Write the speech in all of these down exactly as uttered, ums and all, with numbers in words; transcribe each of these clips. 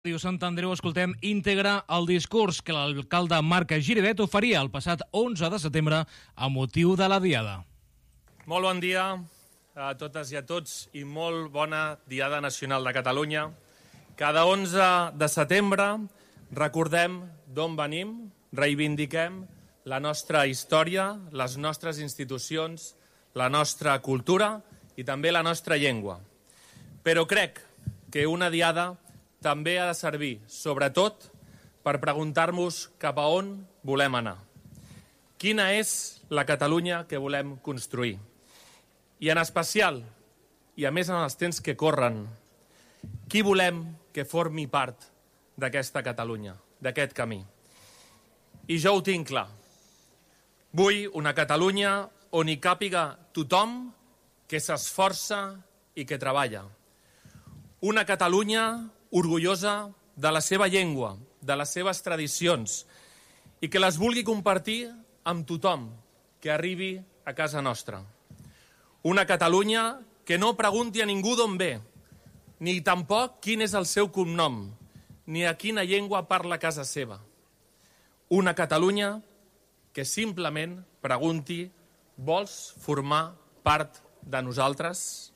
Ràdio Sant Andreu escoltem íntegre el discurs que l'alcalde Marc Giribet oferia el passat onze de setembre a motiu de la Diada. Molt bon dia a totes i a tots i molt bona Diada Nacional de Catalunya. Cada onze de setembre recordem d'on venim, reivindiquem la nostra història, les nostres institucions, la nostra cultura i també la nostra llengua. Però crec que una Diada també ha de servir, sobretot, per preguntar-nos cap a on volem anar. Quina és la Catalunya que volem construir? I en especial, i a més en els temps que corren, qui volem que formi part d'aquesta Catalunya, d'aquest camí? I jo ho tinc clar. Vull una Catalunya on hi càpiga tothom que s'esforça i que treballa. Una Catalunya orgullosa de la seva llengua, de les seves tradicions, i que les vulgui compartir amb tothom que arribi a casa nostra. Una Catalunya que no pregunti a ningú d'on ve, ni tampoc quin és el seu cognom, ni a quina llengua parla a casa seva. Una Catalunya que simplement pregunti: vols formar part de nosaltres?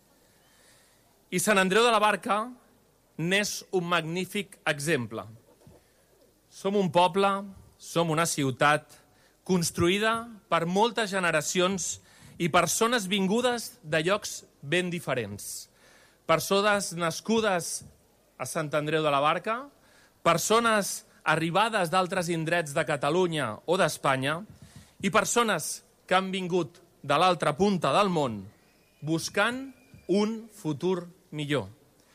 I Sant Andreu de la Barca n'és un magnífic exemple. Som un poble, som una ciutat construïda per moltes generacions i persones vingudes de llocs ben diferents. Persones nascudes a Sant Andreu de la Barca, persones arribades d'altres indrets de Catalunya o d'Espanya i persones que han vingut de l'altra punta del món buscant un futur millor.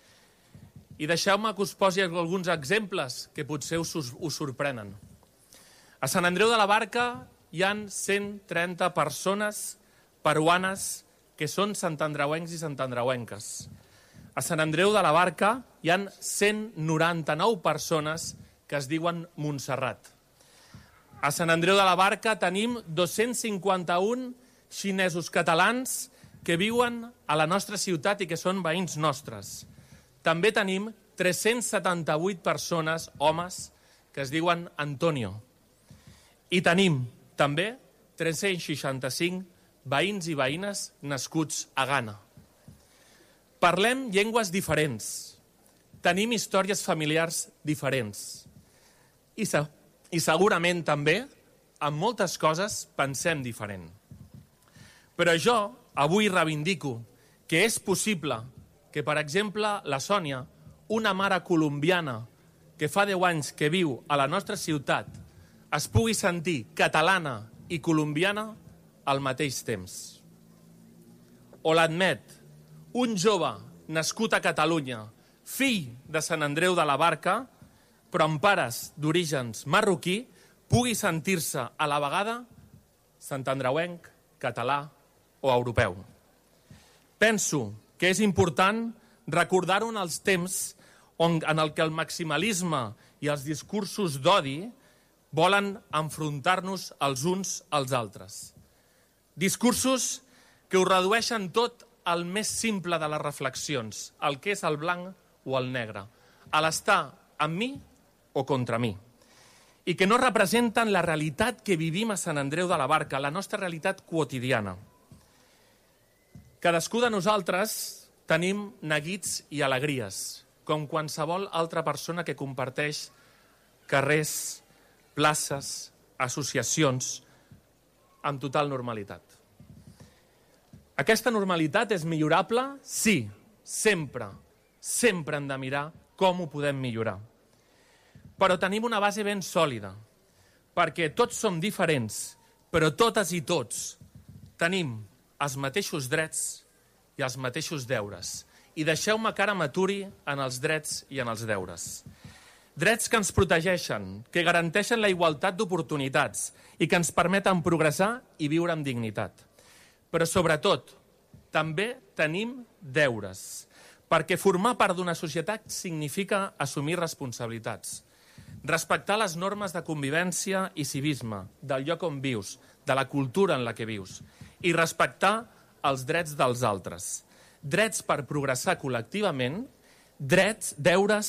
I deixeu-me que us posi alguns exemples que potser us, us sorprenen. A Sant Andreu de la Barca hi ha cent trenta persones peruanes que són santandreuencs i santandreuenques. A Sant Andreu de la Barca hi ha cent noranta-nou persones que es diuen Montserrat. A Sant Andreu de la Barca tenim dos-cents cinquanta-un xinesos catalans que viuen a la nostra ciutat i que són veïns nostres. També tenim tres-cents setanta-vuit persones, homes, que es diuen Antonio. I tenim també tres-cents seixanta-cinc veïns i veïnes nascuts a Ghana. Parlem llengües diferents. Tenim històries familiars diferents. I, se I segurament també, en moltes coses, pensem diferent. Però jo avui reivindico que és possible que, per exemple, la Sònia, una mare colombiana que fa deu anys que viu a la nostra ciutat, es pugui sentir catalana i colombiana al mateix temps. O l'Admet, un jove nascut a Catalunya, fill de Sant Andreu de la Barca, però amb pares d'orígens marroquí, pugui sentir-se a la vegada santandreuenc, català o europeu. Penso que és important recordar-ho en els temps on, en el que el maximalisme i els discursos d'odi volen enfrontar-nos els uns als altres. Discursos que ho redueixen tot al més simple de les reflexions, el que és el blanc o el negre, a l'estar amb mi o contra mi, i que no representen la realitat que vivim a Sant Andreu de la Barca, la nostra realitat quotidiana. Cadascú de nosaltres tenim neguits i alegries, com qualsevol altra persona que comparteix carrers, places, associacions, amb total normalitat. Aquesta normalitat és millorable? Sí, sempre, sempre hem de mirar com ho podem millorar. Però tenim una base ben sòlida, perquè tots som diferents, però totes i tots tenim els mateixos drets i els mateixos deures. I deixeu-me que ara m'aturi en els drets i en els deures. Drets que ens protegeixen, que garanteixen la igualtat d'oportunitats i que ens permeten progressar i viure amb dignitat. Però sobretot, també tenim deures, perquè formar part d'una societat significa assumir responsabilitats. Respectar les normes de convivència i civisme del lloc on vius, de la cultura en la que vius, i respectar els drets dels altres. Drets per progressar col·lectivament, drets, deures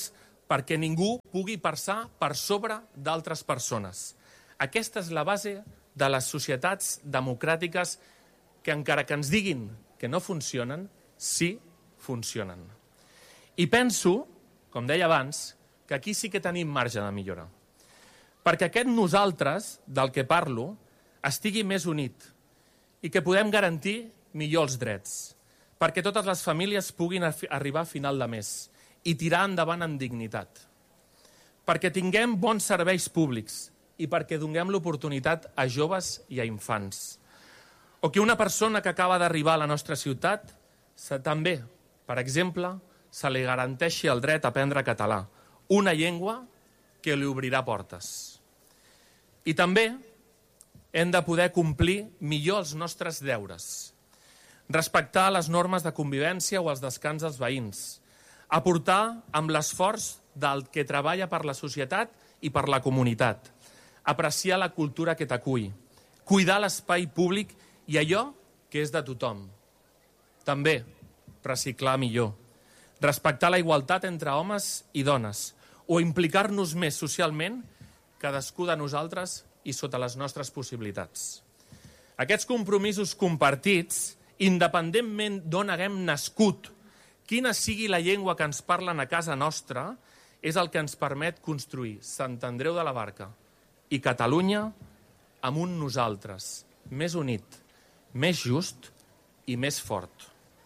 perquè ningú pugui passar per sobre d'altres persones. Aquesta és la base de les societats democràtiques que, encara que ens diguin que no funcionen, sí funcionen. I penso, com deia abans, que aquí sí que tenim marge de millora. Perquè aquest nosaltres, del que parlo, estigui més unit i que podem garantir millor els drets, perquè totes les famílies puguin arribar a final de mes i tirar endavant en dignitat, perquè tinguem bons serveis públics i perquè donem l'oportunitat a joves i a infants. O que una persona que acaba d'arribar a la nostra ciutat també, per exemple, se li garanteixi el dret a aprendre català, una llengua que li obrirà portes. I també hem de poder complir millor els nostres deures, respectar les normes de convivència o els descans dels veïns, aportar amb l'esforç del que treballa per la societat i per la comunitat, apreciar la cultura que t'acull, cuidar l'espai públic i allò que és de tothom. També reciclar millor, respectar la igualtat entre homes i dones o implicar-nos més socialment, cadascú de nosaltres i sota les nostres possibilitats. Aquests compromisos compartits, independentment d'on haguem nascut, quina sigui la llengua que ens parlen a casa nostra, és el que ens permet construir Sant Andreu de la Barca i Catalunya amb un nosaltres més unit, més just i més fort.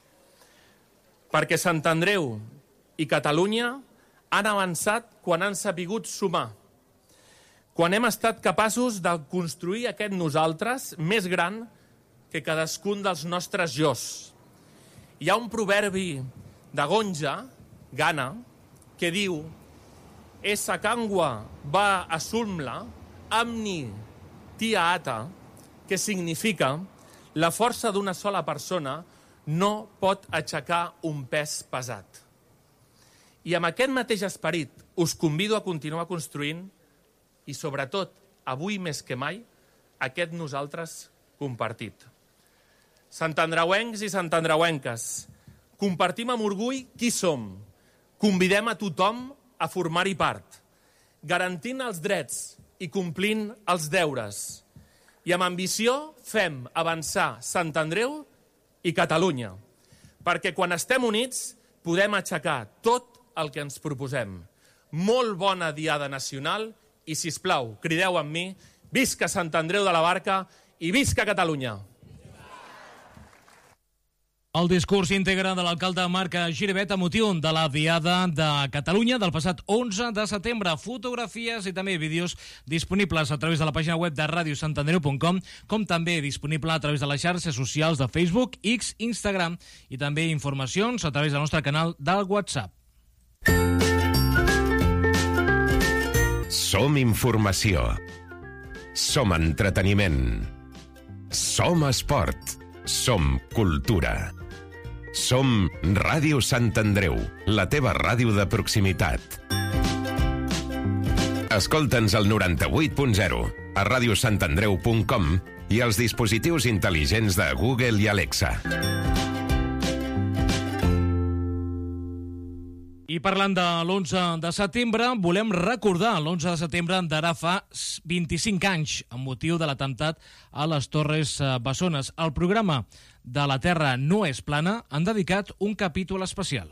Perquè Sant Andreu i Catalunya han avançat quan han sapigut sumar, quan hem estat capaços de construir aquest nosaltres més gran que cadascun dels nostres jos. Hi ha un proverbi de Gonja, Gana, que diu «Esa cangua va a sulmla, amni tia ata», que significa «La força d'una sola persona no pot aixecar un pes pesat». I amb aquest mateix esperit us convido a continuar construint i, sobretot, avui més que mai, aquest nosaltres compartit. Santandreuencs i santandreuenques, compartim amb orgull qui som, convidem a tothom a formar-hi part, garantint els drets i complint els deures. I amb ambició fem avançar Sant Andreu i Catalunya, perquè quan estem units podem aixecar tot el que ens proposem. Molt bona Diada Nacional i, sisplau, crideu amb mi, visca Sant Andreu de la Barca i visca Catalunya! El discurs íntegre de l'alcalde Marc Giribet a motiu de la Diada de Catalunya del passat onze de setembre. Fotografies i també vídeos disponibles a través de la pàgina web de ràdio sant andreu punt com, com també disponible a través de les xarxes socials de Facebook, X, Instagram i també informacions a través del nostre canal del WhatsApp. Som informació. Som entreteniment. Som esport. Som cultura. Som Ràdio Sant Andreu, la teva ràdio de proximitat. Escolta'ns al noranta-vuit punt zero, a ràdio sant andreu punt com i als dispositius intel·ligents de Google i Alexa. I parlant de l'onze de setembre, volem recordar l'onze de setembre d'ara fa vint-i-cinc anys, amb motiu de l'atemptat a les Torres Bessones. El programa de La Terra no és plana han dedicat un capítol especial.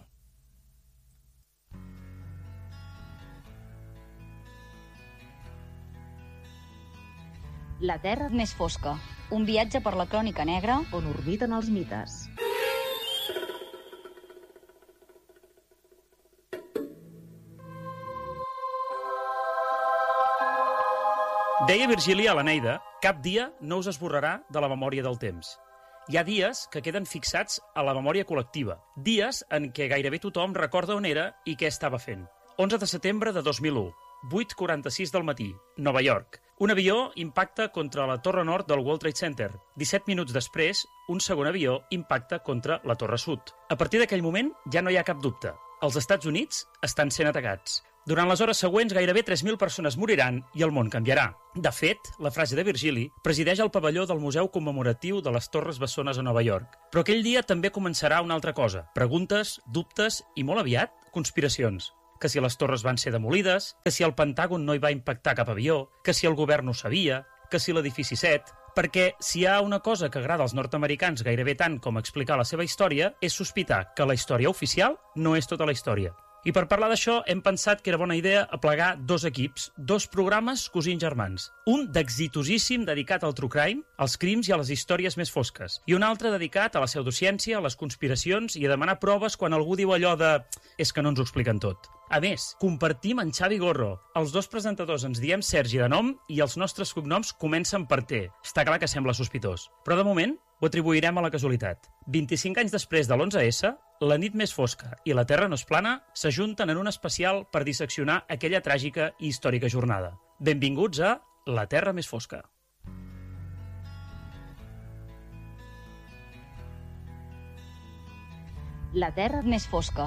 La Terra més fosca, un viatge per la crònica negra on orbiten els mites. Deia Virgili a l'Eneida, cap dia no us esborrarà de la memòria del temps. Hi ha dies que queden fixats a la memòria col·lectiva, dies en què gairebé tothom recorda on era i què estava fent. onze de setembre de dos mil u, vuit quaranta-sis del matí, Nova York. Un avió impacta contra la torre nord del World Trade Center. disset minuts després, un segon avió impacta contra la torre sud. A partir d'aquell moment ja no hi ha cap dubte. Els Estats Units estan sent atacats. Durant les hores següents, gairebé tres mil persones moriran i el món canviarà. De fet, la frase de Virgili presideix el pavelló del Museu Commemoratiu de les Torres Bessones a Nova York. Però aquell dia també començarà una altra cosa. Preguntes, dubtes i, molt aviat, conspiracions. que si les torres van ser demolides, que si el Pentàgon no hi va impactar cap avió, que si el govern no sabia, que si l'edifici set... Perquè si hi ha una cosa que agrada als nord-americans gairebé tant com explicar la seva història, és sospitar que la història oficial no és tota la història. I per parlar d'això hem pensat que era bona idea aplegar dos equips, dos programes cosins germans. Un d'exitosíssim dedicat al true crime, als crims i a les històries més fosques, i un altre dedicat a la pseudociència, a les conspiracions i a demanar proves quan algú diu allò de «és que no ens ho expliquen tot». A més, compartim en Xavi Gorro. Els dos presentadors ens diem Sergi de nom i els nostres cognoms comencen per T. Està clar que sembla sospitós. Però de moment ho atribuirem a la casualitat. vint-i-cinc anys després de l'onze essa, la nit més fosca i la terra no és plana s'ajunten en un especial per disseccionar aquella tràgica i històrica jornada. Benvinguts a La Terra Més Fosca. La Terra Més Fosca.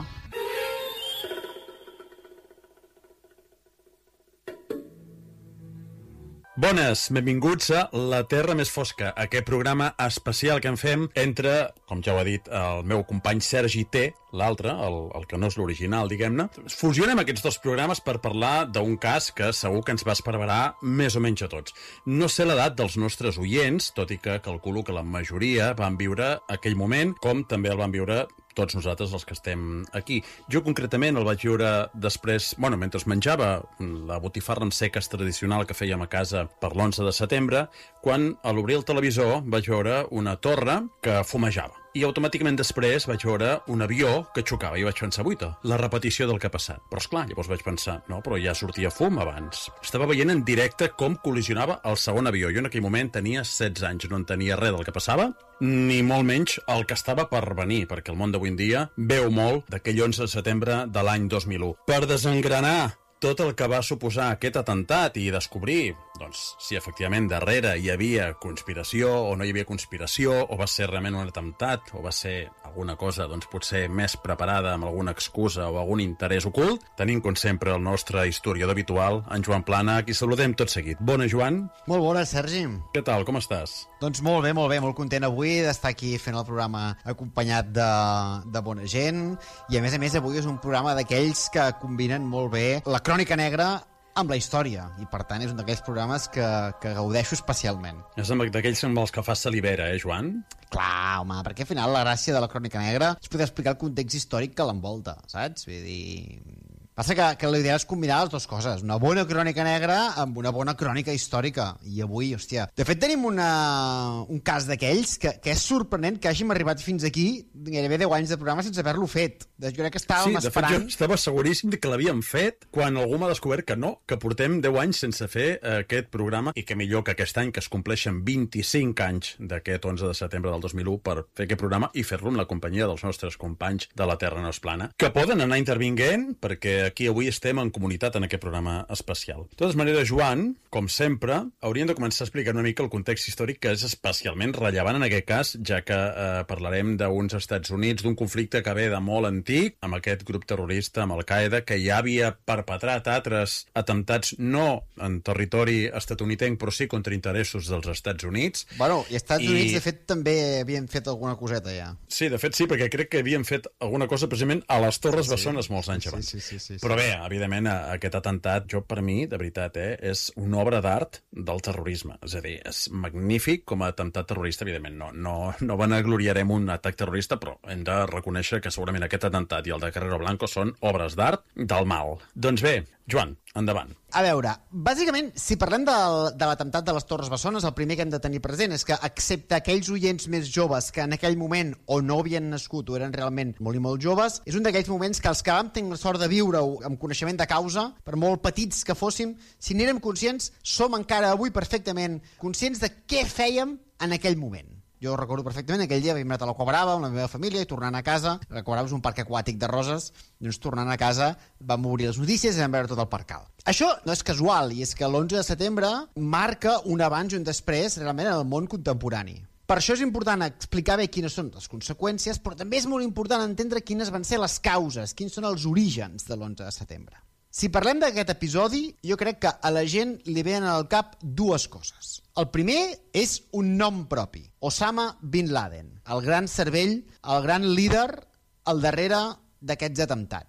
Bones, benvinguts a La Terra Més Fosca, aquest programa especial que en fem entre, com ja ho ha dit el meu company Sergi T, l'altre, el, el que no és l'original, diguem-ne. Fusionem aquests dos programes per parlar d'un cas que segur que ens va esparverar més o menys a tots. No sé l'edat dels nostres oients, tot i que calculo que la majoria van viure aquell moment, com també el van viure tots nosaltres els que estem aquí. Jo concretament el vaig viure després, bueno, mentre menjava la botifarra amb seques tradicional que fèiem a casa per l'onze de setembre, quan a l'obrir el televisor vaig veure una torre que fumejava. I automàticament després vaig veure un avió que xocava i vaig pensar, buita, la repetició del que ha passat. Però esclar, llavors vaig pensar, no, però ja sortia fum abans. Estava veient en directe com col·lisionava el segon avió. Jo en aquell moment tenia setze anys, no entenia res del que passava, ni molt menys el que estava per venir, perquè el món d'avui en dia veu molt d'aquell onze de setembre de l'any dos mil u. Per desengranar tot el que va suposar aquest atemptat i descobrir, doncs, si efectivament darrere hi havia conspiració o no hi havia conspiració, o va ser realment un atemptat, o va ser alguna cosa, doncs, potser més preparada amb alguna excusa o algun interès ocult, tenim, com sempre, el nostre historiador habitual, en Joan Plana, a qui saludem tot seguit. Bona, Joan. Molt bona, Sergi. Què tal, com estàs? Doncs molt bé, molt bé, molt content avui d'estar aquí fent el programa acompanyat de, de bona gent, i a més a més avui és un programa d'aquells que combinen molt bé la crònica negra amb la història, i per tant és un d'aquells programes que, que gaudeixo especialment. És d'aquells amb els que fas salivera, eh, Joan? Clar, home, perquè al final la gràcia de la crònica negra és poder explicar el context històric que l'envolta, saps? Vull dir... Passa que, que l'ideal és combinar les dues coses, una bona crònica negra amb una bona crònica històrica. I avui, hòstia... De fet, tenim una, un cas d'aquells que, que és sorprenent que hàgim arribat fins aquí gairebé deu anys de programa sense haver-lo fet. Jo crec que estàvem sí, esperant... Sí, de fet, jo estava seguríssim que l'havíem fet quan algú m'ha descobert que no, que portem deu anys sense fer eh, aquest programa, i que millor que aquest any, que es compleixen vint-i-cinc anys d'aquest onze de setembre del dos mil u per fer aquest programa i fer-lo amb la companyia dels nostres companys de La Terra No És Plana, que poden anar intervinguent perquè aquí avui estem en comunitat en aquest programa especial. De totes maneres, Joan, com sempre, hauríem de començar a explicar una mica el context històric, que és especialment rellevant en aquest cas, ja que eh, parlarem d'uns Estats Units, d'un conflicte que ve de molt antic, amb aquest grup terrorista, amb Al-Qaeda, que ja havia perpetrat altres atemptats no en territori estatunidenc, però sí contra interessos dels Estats Units. Bueno, i Estats I... Units, de fet, també havien fet alguna coseta ja. Sí, de fet sí, perquè crec que havien fet alguna cosa precisament a les Torres Bessones sí, molts anys abans. Sí, sí, sí, sí, sí. Però bé, evidentment, aquest atemptat, jo per mi, de veritat, eh, és una obra d'art del terrorisme. És a dir, és magnífic com a atemptat terrorista, evidentment. No, no, no vanagloriarem un atac terrorista, però hem de reconèixer que segurament aquest atemptat i el de Carrero Blanco són obres d'art del mal. Doncs bé, Joan, endavant. A veure, bàsicament, si parlem del, de l'atemptat de les Torres Bessones, el primer que hem de tenir present és que, excepte aquells oients més joves que en aquell moment o no havien nascut o eren realment molt i molt joves, és un d'aquells moments que els que vam tenir la sort de viure-ho amb coneixement de causa, per molt petits que fóssim, si n'érem conscients, som encara avui perfectament conscients de què fèiem en aquell moment. Jo recordo perfectament, aquell dia havíem anat a la Quabrava amb la meva família i tornant a casa, la Quabrava és un parc aquàtic de Roses, doncs tornant a casa vam obrir les notícies i vam veure tot el parcal. Això no és casual, i és que l'onze de setembre marca un abans i un després realment en el món contemporani. Per això és important explicar bé quines són les conseqüències, però també és molt important entendre quines van ser les causes, quins són els orígens de l'onze de setembre. Si parlem d'aquest episodi, jo crec que a la gent li venen al cap dues coses. El primer és un nom propi, Osama Bin Laden, el gran cervell, el gran líder al darrere d'aquests atemptats.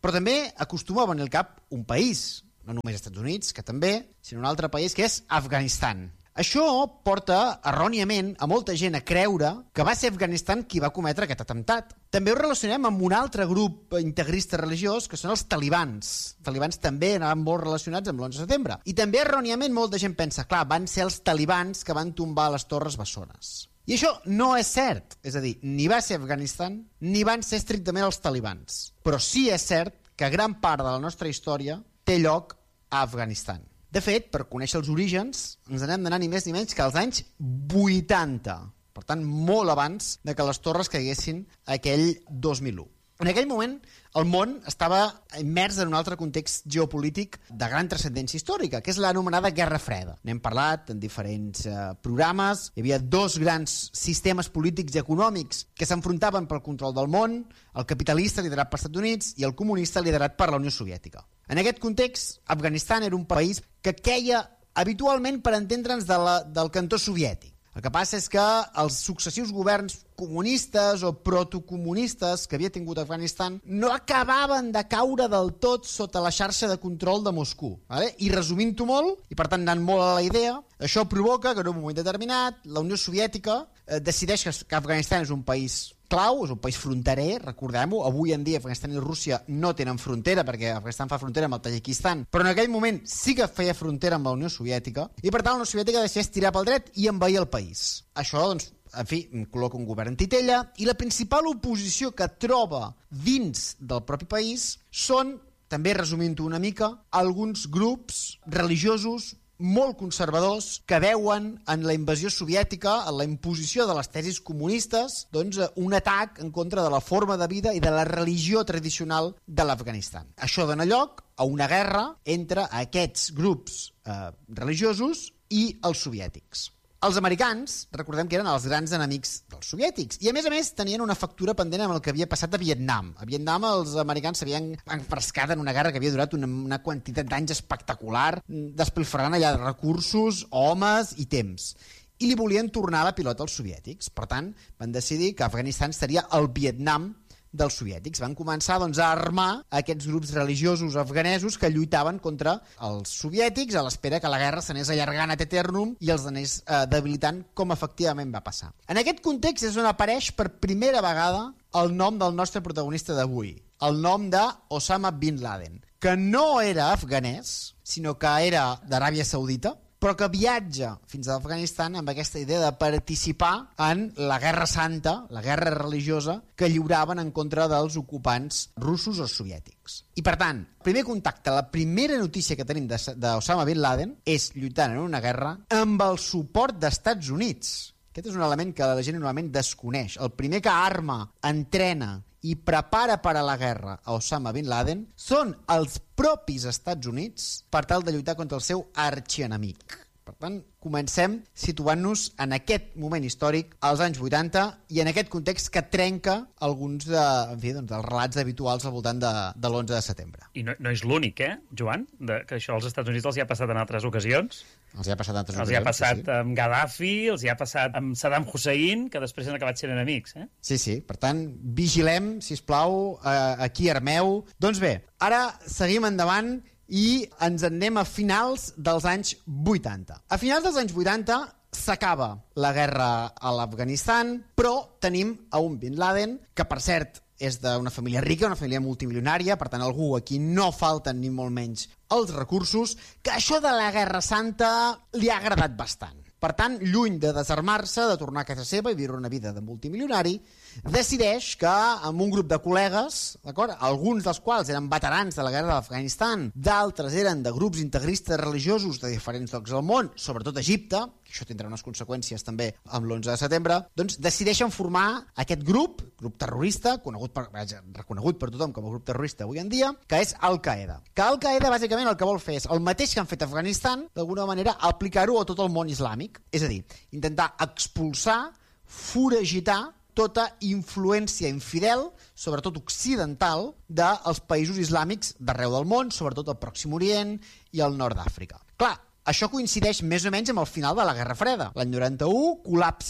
Però també acostuma a venir al cap un país, no només els Estats Units, que també, sinó un altre país, que és Afganistan. Això porta, erròniament, a molta gent a creure que va ser Afganistan qui va cometre aquest atemptat. També ho relacionem amb un altre grup integrista religiós, que són els talibans. Els talibans també anaven molt relacionats amb l'onze de setembre. I també, erròniament, molta gent pensa, clar, van ser els talibans que van tombar les Torres Bessones. I això no és cert. És a dir, ni va ser Afganistan, ni van ser estrictament els talibans. Però sí és cert que gran part de la nostra història té lloc a Afganistan. De fet, per conèixer els orígens, ens n'hem d'anar ni més ni menys que als anys vuitanta. Per tant, molt abans de que les torres caiguessin aquell dos mil u. En aquell moment, el món estava immers en un altre context geopolític de gran transcendència històrica, que és l'anomenada Guerra Freda. N'hem parlat en diferents eh, programes. Hi havia dos grans sistemes polítics i econòmics que s'enfrontaven pel control del món, el capitalista liderat pels Estats Units i el comunista liderat per la Unió Soviètica. En aquest context, Afganistan era un país que queia habitualment, per entendre'ns, de la, del cantó soviètic. El que passa és que els successius governs comunistes o protocomunistes que havia tingut Afganistan no acabaven de caure del tot sota la xarxa de control de Moscou. Vale? I resumint-ho molt, i per tant anant molt a la idea, això provoca que en un moment determinat la Unió Soviètica eh, decideix que, que Afganistan és un país clau, és un país fronterer, recordem-ho, avui en dia Afganistan i Rússia no tenen frontera perquè Afganistan fa frontera amb el Tadjikistan, però en aquell moment sí que feia frontera amb la Unió Soviètica i per tant la Unió Soviètica decideix tirar pel dret i envair el país. Això, doncs, en fi, col·loca un govern titella i la principal oposició que troba dins del propi país són, també resumint-ho una mica, alguns grups religiosos molt conservadors que veuen en la invasió soviètica, en la imposició de les tesis comunistes, doncs un atac en contra de la forma de vida i de la religió tradicional de l'Afganistan. Això dona lloc a una guerra entre aquests grups eh, religiosos i els soviètics. Els americans, recordem que eren els grans enemics dels soviètics, i a més a més tenien una factura pendent amb el que havia passat a Vietnam. A Vietnam els americans s'havien enfrescat en una guerra que havia durat una, una quantitat d'anys espectacular, despilfarrant allà recursos, homes i temps. I li volien tornar la pilota als soviètics. Per tant, van decidir que Afganistan seria el Vietnam dels soviètics. Van començar doncs, a armar aquests grups religiosos afganesos que lluitaven contra els soviètics a l'espera que la guerra s'anés allargant ad eternum i els anés eh, debilitant, com efectivament va passar. En aquest context és on apareix per primera vegada el nom del nostre protagonista d'avui, el nom d'Osama Bin Laden, que no era afganès, sinó que era d'Aràbia Saudita, però que viatja fins a Afganistan amb aquesta idea de participar en la Guerra Santa, la guerra religiosa, que lliuraven en contra dels ocupants russos o soviètics. I per tant, el primer contacte, la primera notícia que tenim d'Osama Bin Laden és lluitant en una guerra amb el suport d'Estats Units. Aquest és un element que la gent normalment desconeix. El primer que arma, entrena i prepara per a la guerra a Osama Bin Laden són els propis Estats Units per tal de lluitar contra el seu arxienemic. Per tant, comencem situant-nos en aquest moment històric, als anys vuitanta, i en aquest context que trenca alguns de, en fi, doncs, dels relats habituals al voltant de, de l'onze de setembre. I no, no és l'únic, eh, Joan? De, que això als Estats Units els hi ha passat en altres ocasions. Els hi ha passat en altres els ocasions. Els hi ha passat sí, sí. amb Gaddafi, els hi ha passat amb Saddam Hussein, que després han acabat sent enemics, eh? Sí, sí. Per tant, vigilem, sisplau, eh, aquí armeu. Doncs bé, ara seguim endavant i ens en anem a finals dels anys vuitanta. A finals dels anys vuitanta s'acaba la guerra a l'Afganistan, però tenim a un Bin Laden, que per cert és d'una família rica, una família multimilionària, per tant algú a qui no falten ni molt menys els recursos, que això de la Guerra Santa li ha agradat bastant. Per tant, lluny de desarmar-se, de tornar a casa seva i viure una vida de multimilionari, decideix que amb un grup de col·legues, d'acord, alguns dels quals eren veterans de la guerra de l'Afganistan, d'altres eren de grups integristes religiosos de diferents llocs del món, sobretot Egipte, que això tindrà unes conseqüències també amb l'onze de setembre, doncs decideixen formar aquest grup, grup terrorista, conegut per, reconegut per tothom com a grup terrorista avui en dia, que és Al-Qaeda. Que Al-Qaeda bàsicament el que vol fer és el mateix que han fet a Afganistan, d'alguna manera aplicar-ho a tot el món islàmic. És a dir, intentar expulsar, foragitar tota influència infidel, sobretot occidental, dels països islàmics d'arreu del món, sobretot al Pròxim Orient i al nord d'Àfrica. Clar, això coincideix més o menys amb el final de la Guerra Freda. L'any noranta-u col·lapsa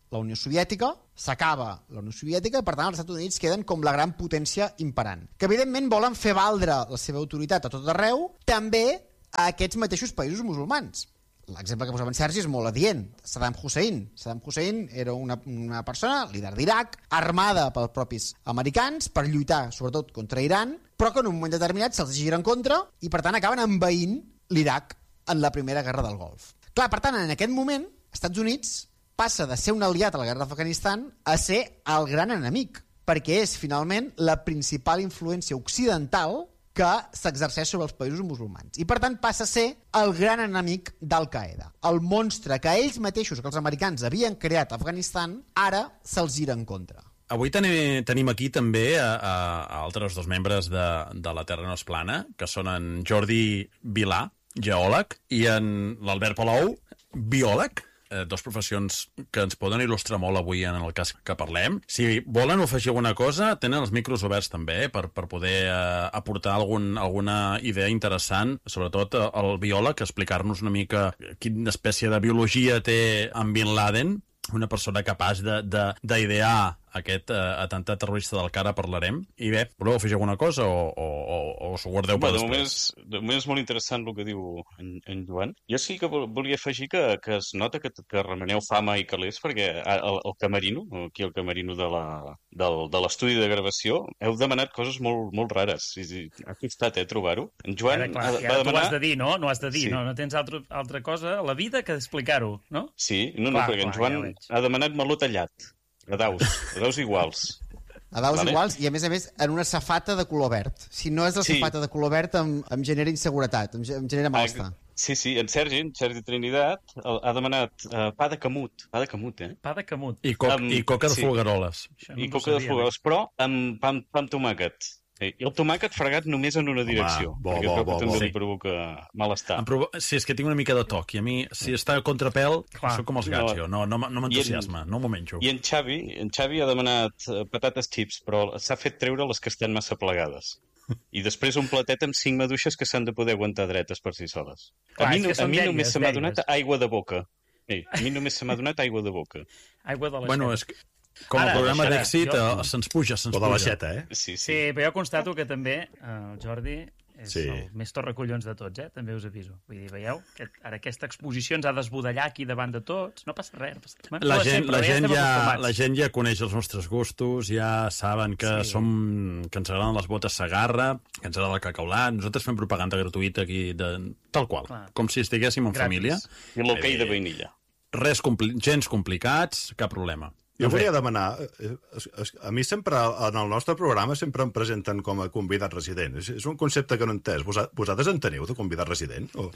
la Unió Soviètica, s'acaba la Unió Soviètica i, per tant, els Estats Units queden com la gran potència imperant, que evidentment volen fer valdre la seva autoritat a tot arreu, també a aquests mateixos països musulmans. L'exemple que posava en Sergi és molt adient. Saddam Hussein. Saddam Hussein era una, una persona, líder d'Iraq, armada pels propis americans per lluitar, sobretot, contra Iran, però que en un moment determinat se'ls gira en contra i, per tant, acaben envaint l'Iraq en la Primera Guerra del Golf. Clar, per tant, en aquest moment, Estats Units passa de ser un aliat a la guerra d'Afganistan a ser el gran enemic, perquè és, finalment, la principal influència occidental que s'exerceix sobre els països musulmans. I, per tant, passa a ser el gran enemic d'Al-Qaeda. El monstre que ells mateixos, que els americans havien creat a Afganistan, ara se'ls gira en contra. Avui tenim, tenim aquí també a, a, a altres dos membres de, de La Terra no és plana, que són en Jordi Vilà, geòleg, i en l'Albert Palou, biòleg. Eh, dos professions que ens poden il·lustrar molt avui en el cas que parlem. Si volen afegir alguna cosa, tenen els micros oberts també per, per poder eh, aportar algun, alguna idea interessant, sobretot eh, el biòleg, explicar-nos una mica quina espècie de biologia té en Bin Laden, una persona capaç d'idear aquest uh, atemptat terrorista del que ara parlarem. I bé, voleu afegir alguna cosa o, o, o, o us ho guardeu per Bé, després? De moment és molt interessant el que diu en, en Joan. Jo sí que volia afegir que, que es nota que, que remeneu fama i calés, perquè el, el camerino, aquí el camerino de la, del, de l'estudi de gravació, heu demanat coses molt, molt rares. Sí, sí, ha costat, eh, trobar-ho. En Joan Ara, clar, ha, ja va demanar... Tu has de dir, no? No has de dir, Sí. no? No tens altra, altra cosa a la vida que explicar-ho, no? Sí, no, no, Clar, perquè en clar, Joan ja ho veig. ha demanat meló tallat. A daus, a daus iguals. A daus Vale. iguals i, a més a més, en una safata de color verd. Si no és la Sí. safata de color verd, em, em genera inseguretat, em, ge- em genera malestar. Sí, sí, en Sergi, en Sergi Trinidad, el- ha demanat uh, pa de camut. Pa de camut, eh? Pa de camut. I, coc, Amb- i coca de sí. folgueroles. Això no I m'ho coca de sabia, fogueres, però amb pa, amb pa amb tomàquet. Sí. I el tomàquet fregat només en una direcció, bo, perquè bo, això bo, també bo. li provoca malestar. Em provo... Sí, és que tinc una mica de toc, i a mi, si està a contrapèl, Clar. soc com els gats, No. jo. No, no, no m'entusiasma, no m'ho menjo. I en Xavi, en Xavi ha demanat uh, patates chips, però s'ha fet treure les que estan massa plegades. I després un platet amb cinc maduixes que s'han de poder aguantar dretes per si soles. Clar, a mi, és no, que a són mi velles, només se m'ha velles. donat aigua de boca. Sí, a mi només se m'ha donat aigua de boca. Aigua de la Bueno, xeta. és que, com a Ara, programa ara, d'èxit, jo- eh, se'ns puja, se'ns O puja. de l'aixeta, eh? Sí, sí. Sí, però jo constato que també eh, el Jordi és Sí. el més torracollons de tots, eh? També us aviso. Vull dir, veieu? Que ara aquesta exposició ens ha d'esbudellar aquí davant de tots. No passa res. No passa res. La No, gent, sempre, la, ja gent estem ja, acostumats. la gent ja coneix els nostres gustos, ja saben que Sí. som que ens agraden les botes Sagarra, que ens agrada el cacaulat. Nosaltres fem propaganda gratuïta aquí, de, tal qual, Clar. com si estiguéssim en Gratis. família. I l'hoquei Eh, de vainilla. Res compli gens complicats, cap problema. Jo Doncs bé, volia demanar, eh, es- es- a mi sempre, en el nostre programa, sempre em presenten com a convidat resident. És, és un concepte que no he entès. Vosa- Vosaltres en teniu de convidat resident? O...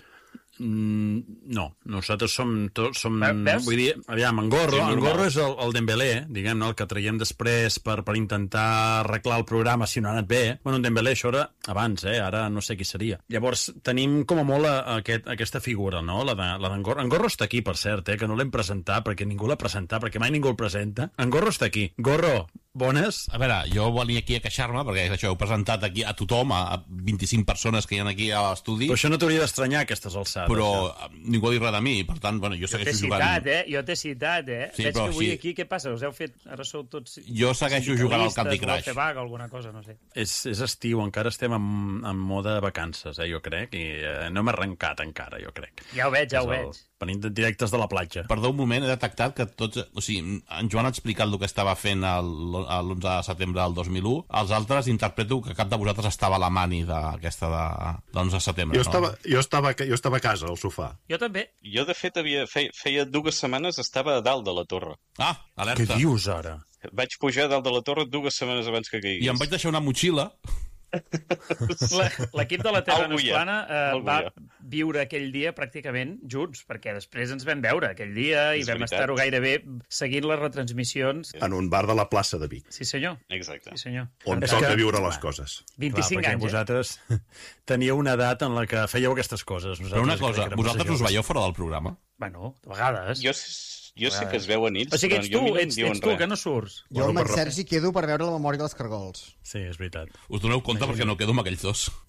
Mm, no, nosaltres som, tots som Ve- veus? vull dir, aviam, en Gorro, Sí, en normal. Gorro és el, el Dembélé, diguem-ne, el que traiem després per, per intentar arreglar el programa si no ha anat bé. Bueno, en Dembélé això era abans, eh? Ara no sé qui seria. Llavors, tenim com a molt a, a aquest, aquesta figura, no? La de, la d'en Gorro. En Gorro està aquí, per cert, eh? Que no l'hem presentat perquè ningú l'ha presentat, perquè mai ningú el presenta. En Gorro està aquí. Gorro, bones? A veure, jo volia aquí a queixar-me, perquè això heu presentat aquí a tothom, a, a vint-i-cinc persones que hi ha aquí a l'estudi, Però això no t'hauria d'estranyar, aquestes alçades. però ja. ningú ha dit res de mi, per tant, bueno, jo Jo t'he segueixo citat, jugant... eh? Jo t'he citat, eh? Sí, Veig però que avui sí. aquí, què passa? Us heu fet... Ara sou tots... Jo segueixo jugant al Candy sindicalistes, Crush. voleu fer vaga, alguna cosa, no sé. És, és estiu, encara estem en, en mode vacances, eh, jo crec, i eh, no hem arrencat encara, jo crec. Ja ho veig, ja ho És el- veig. Venim de directes de la platja. Perdó un moment, he detectat que tots... O sigui, en Joan ha explicat el que estava fent el- a l'onze de setembre del dos mil u. Els altres interpreto que cap de vosaltres estava a la mani d'aquesta de, de l'onze de setembre, Jo no? estava, jo, estava, jo estava a casa, al sofà. Jo també. Jo, de fet, havia, feia, feia dues setmanes estava a dalt de la torre. Ah, Què alerta. dius, ara? Vaig pujar a dalt de la torre dues setmanes abans que caigués. I em vaig deixar una motxilla. La- L'equip de la Terra Algú no és hi ha, plana eh, algú va hi ha. viure aquell dia pràcticament junts, perquè després ens vam veure aquell dia i És vam veritat. estar-ho gairebé seguint les retransmissions. En un bar de la plaça de Vic, Sí, senyor. Exacte. Sí, senyor. on És toca que- viure les coses. vint-i-cinc Clar, perquè anys, eh? vosaltres teníeu una edat en la que fèieu aquestes coses. Nosaltres, Però una crec cosa, que érem vosaltres massa us joves. veieu fora del programa? Bueno, de vegades. Jo, jo sé que es veuen ells, O sigui, ets però tu, jo a mi no em ets, diuen ets tu, res. que no surts. Jo amb Bueno, en per- Sergi quedo per veure la memòria dels cargols. Sí, és veritat. Us doneu compte perquè no quedo amb aquells dos.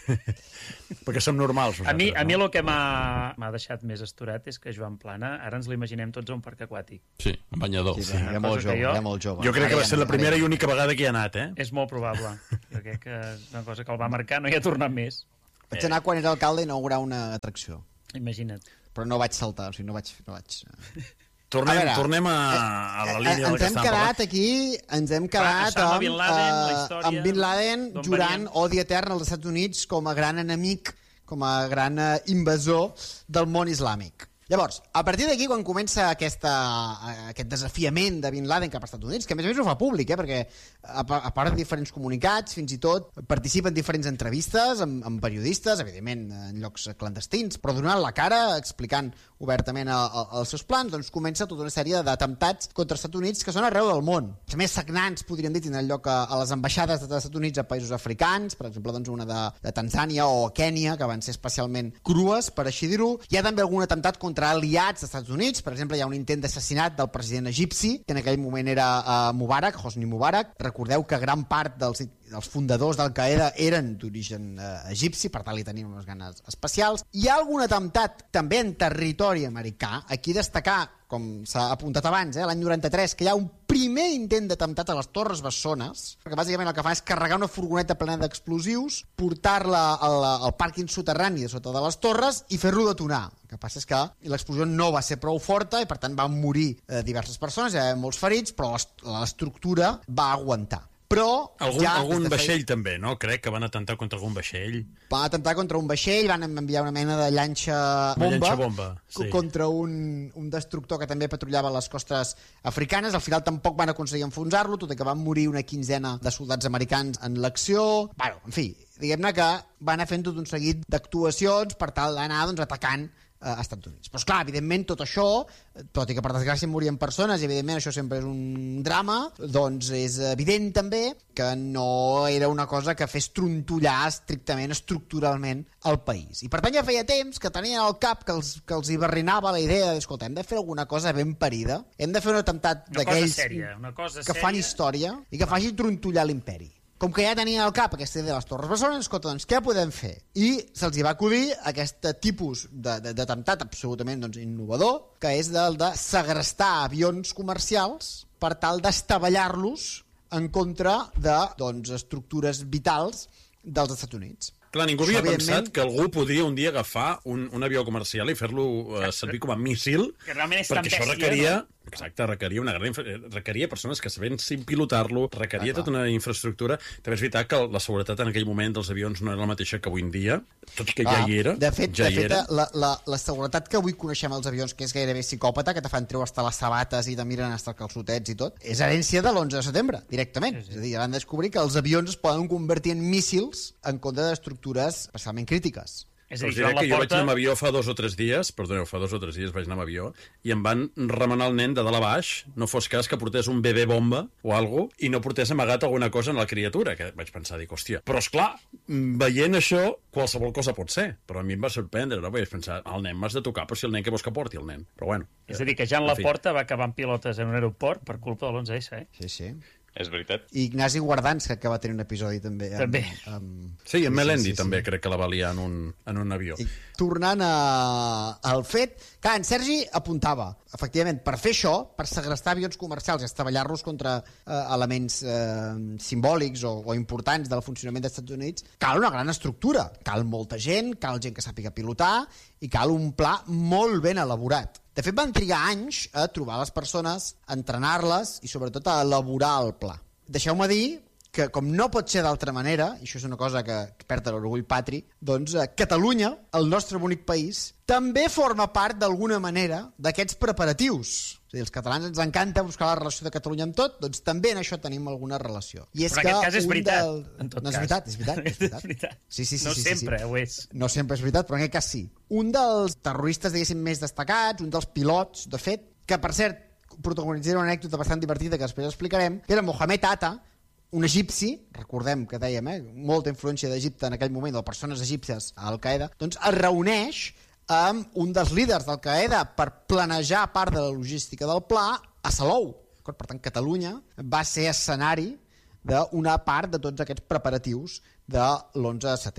Perquè som normals. A mi, a mi el que m'ha deixat més asturat és que Joan Plana, ara ens l'imaginem tots a un parc aquàtic. Sí, un banyador. Sí, sí, era molt jove, jo, era molt jove. Jo crec que va ser la primera i única vegada que hi ha anat, eh? És molt probable. Jo crec que és una cosa que el va marcar, no hi ha tornat més. Vaig anar quan era alcalde a inaugurar una atracció. Imagina't. Però no vaig saltar, o sigui, no vaig... No vaig... Tornem a, veure, tornem a, a la línia del que estàvem parlant. Ens hem quedat aquí, ens hem quedat Clar, amb, Bin Laden, uh, la història, amb Bin Laden jurant odi etern als Estats Units com a gran enemic, com a gran uh, invasor del món islàmic. Llavors, a partir d'aquí, quan comença aquesta, aquest desafiament de Bin Laden cap als Estats Units, que a més a més ho fa públic, eh, perquè a, a part de diferents comunicats, fins i tot participa en diferents entrevistes amb, amb periodistes, evidentment en llocs clandestins, però donant la cara, explicant obertament a, a, els seus plans, doncs comença tota una sèrie d'atemptats contra els Estats Units que són arreu del món. Els més sagnants, podríem dir, tenen lloc a, a les ambaixades dels Estats Units a països africans, per exemple, doncs una de, de Tanzània o Kènia, que van ser especialment crues, per així dir-ho. Hi ha també algun atemptat contra aliats dels Estats Units, per exemple, hi ha un intent d'assassinat del president egipci, que en aquell moment era uh, Mubarak, Hosni Mubarak. Recordeu que gran part dels, dels fundadors d'Al-Qaeda eren d'origen uh, egipci, per tant li tenim unes ganes especials. Hi ha algun atemptat també en territori americà, aquí destacar, com s'ha apuntat abans, eh, l'any noranta-tres, que hi ha un primer intent d'atemptat a les Torres Bessones, perquè bàsicament el que fa és carregar una furgoneta plena d'explosius, portar-la al, al pàrquing soterrani de sota de les torres i fer-lo detonar. El que passa és que l'explosió no va ser prou forta i per tant van morir eh, diverses persones, hi ha molts ferits, però l'estructura va aguantar. Però algun, ja algun de vaixell també, no? Crec que van atentar contra algun vaixell. Van atentar contra un vaixell, van enviar una mena de llanxa bomba, una llanxa bomba sí. contra un, un destructor que també patrullava les costes africanes. Al final tampoc van aconseguir enfonsar-lo, tot i que van morir una quinzena de soldats americans en l'acció. Bueno, en fi, diguem-ne que van anar fent tot un seguit d'actuacions per tal d'anar doncs, atacant a Estats Units. Però, esclar, evidentment, tot això, tot i que per desgràcia morien persones, i evidentment això sempre és un drama, doncs és evident també que no era una cosa que fes trontollar estrictament, estructuralment, el país. I per tant ja feia temps que tenien al cap que els, que els hi barrinava la idea de, escolta, hem de fer alguna cosa ben parida, hem de fer un atemptat d'aquells que fan història i que faci trontollar l'imperi. Com que ja tenien al cap aquesta idea de les Torres Bessones, escolta, doncs què podem fer? I se'ls hi va acudir aquest tipus d'atemptat absolutament doncs, innovador, que és el de segrestar avions comercials per tal d'estavellar-los en contra de doncs, estructures vitals dels Estats Units. Clar, ningú havia pensat que algú podria un dia agafar un, un avió comercial i fer-lo uh, servir com a míssil, que realment és perquè tan això bèstia, requeria... no? Exacte, requeria una gran infra... requeria persones que sabessin pilotar-lo, requeria ah, tota una infraestructura. També és veritat que la seguretat en aquell moment dels avions no era la mateixa que avui en dia, tot i que ah, ja hi era. De fet, ja de fet era. La, la, la seguretat que avui coneixem als avions, que és gairebé psicòpata, que te fan treure hasta les sabates i te miren hasta els calçotets i tot, és herència de l'onze de setembre, directament. Sí, sí. És a dir, van descobrir que els avions es poden convertir en míssils en contra d'estructures especialment crítiques. És a dir, us diré que jo porta... vaig anar amb avió fa dos o tres dies, perdoneu, fa dos o tres dies vaig anar amb avió, i em van remenar el nen de dalt a baix, no fos cas que portés un bebè bomba o algo i no portés amagat alguna cosa en la criatura, que vaig pensar, dic, hòstia, però esclar, veient això, qualsevol cosa pot ser, però a mi em va sorprendre, no? Vaig pensar, el nen m'has de tocar, però si el nen que vols que porti el nen, però bueno. És a dir, que Jan Laporta va acabar en pilotes en un aeroport per culpa de l'onze essa, eh? Sí, sí. És veritat. I Ignasi Guardans, que va tenir un episodi també. Amb, també. Amb... Sí, en Melendi sí, sí, també sí. crec que la va liar en un, en un avió. I tornant a, al fet, clar, en Sergi apuntava, efectivament, per fer això, per segrestar avions comercials i estavellar-los contra eh, elements eh, simbòlics o, o importants del funcionament dels Estats Units, cal una gran estructura. Cal molta gent, cal gent que sàpiga pilotar i cal un pla molt ben elaborat. De fet, van trigar anys a trobar les persones, a entrenar-les i, sobretot, a elaborar el pla. Deixeu-me dir que, com no pot ser d'altra manera, i això és una cosa que perd l'orgull patri, doncs eh, Catalunya, el nostre bonic país, també forma part, d'alguna manera, d'aquests preparatius. És a dir, els catalans ens encanta buscar la relació de Catalunya amb tot, doncs també en això tenim alguna relació. I és Però en que aquest cas és veritat, del... en tot no, és cas. veritat, és veritat, és veritat. És veritat. Sí, sí, sí, no sí, sempre sí, sí. ho és. No sempre és veritat, però en aquest cas sí. Un dels terroristes, diguéssim, més destacats, un dels pilots, de fet, que per cert protagonitzarà una anècdota bastant divertida que després explicarem, era Mohamed Atta, un egipci, recordem que dèiem, eh, molta influència d'Egipte en aquell moment, de persones egípcies a Al-Qaeda, doncs es reuneix amb un dels líders d'Al-Qaeda per planejar part de la logística del pla a Salou. Per tant, Catalunya va ser escenari d'una part de tots aquests preparatius de l'onze de setembre.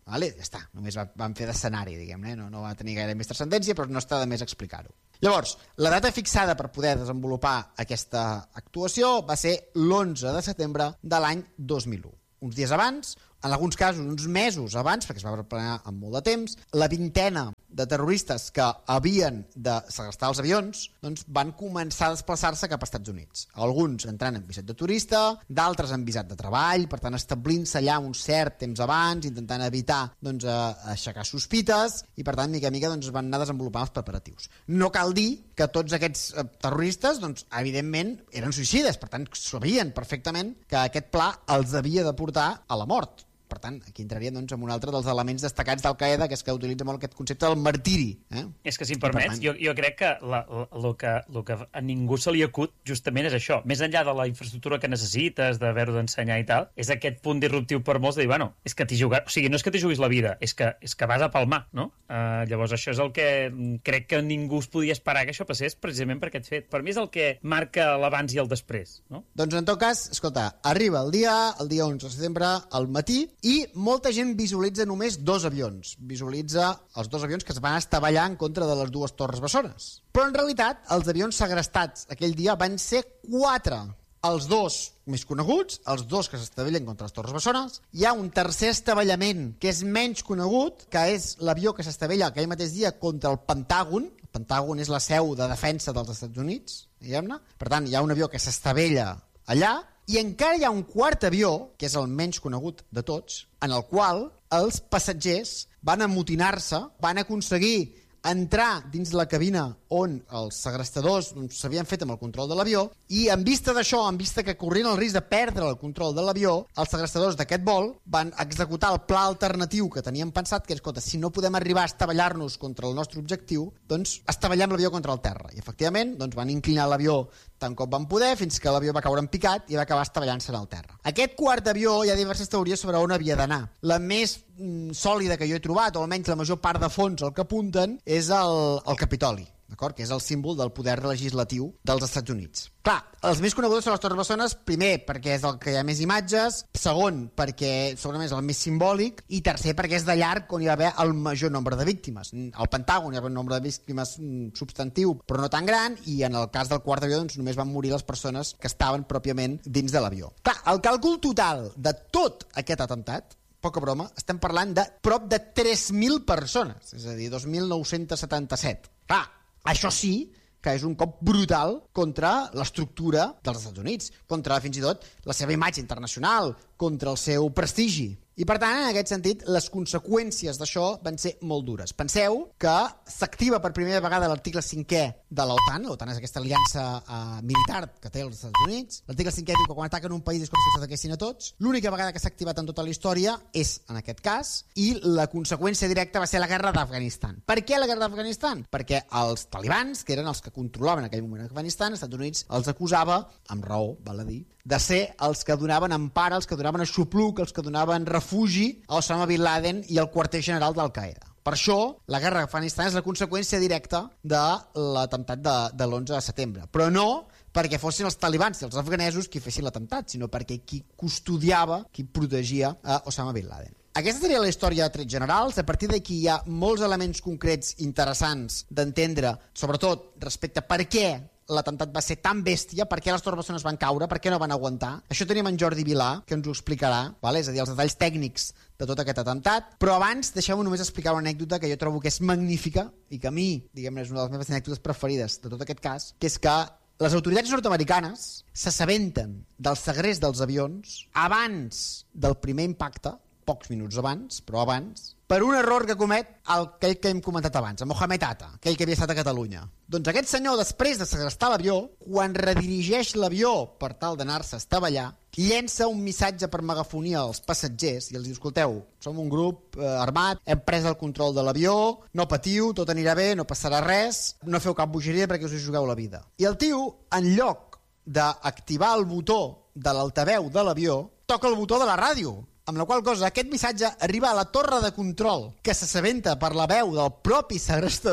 Vale? Ja està, només van fer d'escenari, diguem-ne, no, no va tenir gaire més transcendència, però no està de més explicar-ho. Llavors, la data fixada per poder desenvolupar aquesta actuació va ser l'onze de setembre de l'any dos mil u. Uns dies abans, en alguns casos uns mesos abans, perquè es va preparar amb molt de temps, la vintena de terroristes que havien de segrestar els avions doncs van començar a desplaçar-se cap als Estats Units. Alguns entrant en visat de turista, d'altres en visat de treball, per tant establint-se allà un cert temps abans, intentant evitar doncs, aixecar sospites, i per tant, mica a mica, doncs, van anar desenvolupant els preparatius. No cal dir que tots aquests terroristes, doncs, evidentment, eren suïcides, per tant, sabien perfectament que aquest pla els havia de portar a la mort. Per tant, aquí entraríem doncs, en un altre dels elements destacats d'Al-Qaeda, que és que utilitza molt aquest concepte del martiri. Eh? És que, si em permets, tant... jo, jo crec que el que, lo que a ningú se li acut justament és això. Més enllà de la infraestructura que necessites, d'haver-ho d'ensenyar i tal, és aquest punt disruptiu per molts de dir, bueno, és que t'hi jugat... O sigui, no és que t'hi juguis la vida, és que, és que vas a palmar, no? Uh, llavors, això és el que crec que ningú es podia esperar que això passés precisament per aquest fet. Per mi és el que marca l'abans i el després, no? Doncs, en tot cas, escolta, arriba el dia, el dia onze de setembre, al matí, i molta gent visualitza només dos avions. Visualitza els dos avions que es van estavellar en contra de les dues torres bessones. Però, en realitat, els avions segrestats aquell dia van ser quatre. Els dos més coneguts, els dos que s'estavellen contra les torres bessones. Hi ha un tercer estavellament que és menys conegut, que és l'avió que s'estavella aquell mateix dia contra el Pentàgon. El Pentàgon és la seu de defensa dels Estats Units, diguem-ne. Per tant, hi ha un avió que s'estavella allà, i encara hi ha un quart avió, que és el menys conegut de tots, en el qual els passatgers van amotinar-se, van aconseguir entrar dins la cabina on els segrestadors s'havien fet amb el control de l'avió, i en vista d'això, en vista que corrien el risc de perdre el control de l'avió, els segrestadors d'aquest vol van executar el pla alternatiu que tenien pensat, que és, escolta, si no podem arribar a estavellar-nos contra el nostre objectiu, doncs estavellem l'avió contra el terra. I efectivament doncs, van inclinar l'avió tant com van poder, fins que l'avió va caure en picat i va acabar estavellant-se en el terra. Aquest quart avió hi ha diverses teories sobre on havia d'anar. La més mm, sòlida que jo he trobat, o almenys la major part de fons al que apunten, és el, el Capitoli, d'acord? Que és el símbol del poder legislatiu dels Estats Units. Clar, els més coneguts són les torres bessones, primer perquè és el que hi ha més imatges, segon perquè segurament és el més simbòlic, i tercer perquè és de llarg on hi va haver el major nombre de víctimes. Al Pentàgon hi va haver un nombre de víctimes substantiu però no tan gran, i en el cas del quart avió doncs, només van morir les persones que estaven pròpiament dins de l'avió. Clar, el càlcul total de tot aquest atemptat, poca broma, estem parlant de prop de tres mil persones, és a dir, dos mil nou-cents setanta-set. Clar, això sí que és un cop brutal contra l'estructura dels Estats Units, contra fins i tot la seva imatge internacional, contra el seu prestigi. I per tant, en aquest sentit, les conseqüències d'això van ser molt dures. Penseu que s'activa per primera vegada l'article cinquè de l'OTAN. L'OTAN és aquesta aliança eh, militar que té els Estats Units. L'article cinquè diu que quan ataquen un país és com si s'ataquessin a tots. L'única vegada que s'ha activat en tota la història és en aquest cas, i la conseqüència directa va ser la guerra d'Afganistan. Per què la guerra d'Afganistan? Perquè els talibans, que eren els que controlaven en aquell moment Afganistan, els Estats Units els acusava, amb raó, val a dir, de ser els que donaven empara, els que donaven aixopluc, els que donaven refugi a Osama Bin Laden i al quarter general d'Al-Qaeda. Per això, la guerra d'Afganistan és la conseqüència directa de l'atemptat de, de l'onze de setembre. Però no perquè fossin els talibans i els afganesos qui fessin l'atemptat, sinó perquè qui custodiava, qui protegia a Osama Bin Laden. Aquesta seria la història de trets generals. A partir d'aquí hi ha molts elements concrets interessants d'entendre, sobretot respecte a per què l'atemptat va ser tan bèstia, per què les torres bessones van caure, per què no van aguantar. Això tenim en Jordi Vilà, que ens ho explicarà, vale? És a dir, els detalls tècnics de tot aquest atemptat. Però abans, deixeu-me només explicar una anècdota que jo trobo que és magnífica i que a mi, diguem-ne, és una de les meves anècdotes preferides de tot aquest cas, que és que les autoritats nord-americanes s'assabenten del segrest dels avions abans del primer impacte, pocs minuts abans, però abans, per un error que comet aquell que hem comentat abans, el Mohamed Atta, aquell que havia estat a Catalunya. Doncs aquest senyor, després de segrestar l'avió, quan redirigeix l'avió per tal d'anar-se a estavellar, llença un missatge per megafonia als passatgers i els diu, escolteu, som un grup eh, armat, hem pres el control de l'avió, no patiu, tot anirà bé, no passarà res, no feu cap bogeria perquè us hi jugueu la vida. I el tio, en lloc d'activar el botó de l'altaveu de l'avió, toca el botó de la ràdio, amb la qual cosa aquest missatge arriba a la torre de control, que s'assabenta per la veu del propi segrestador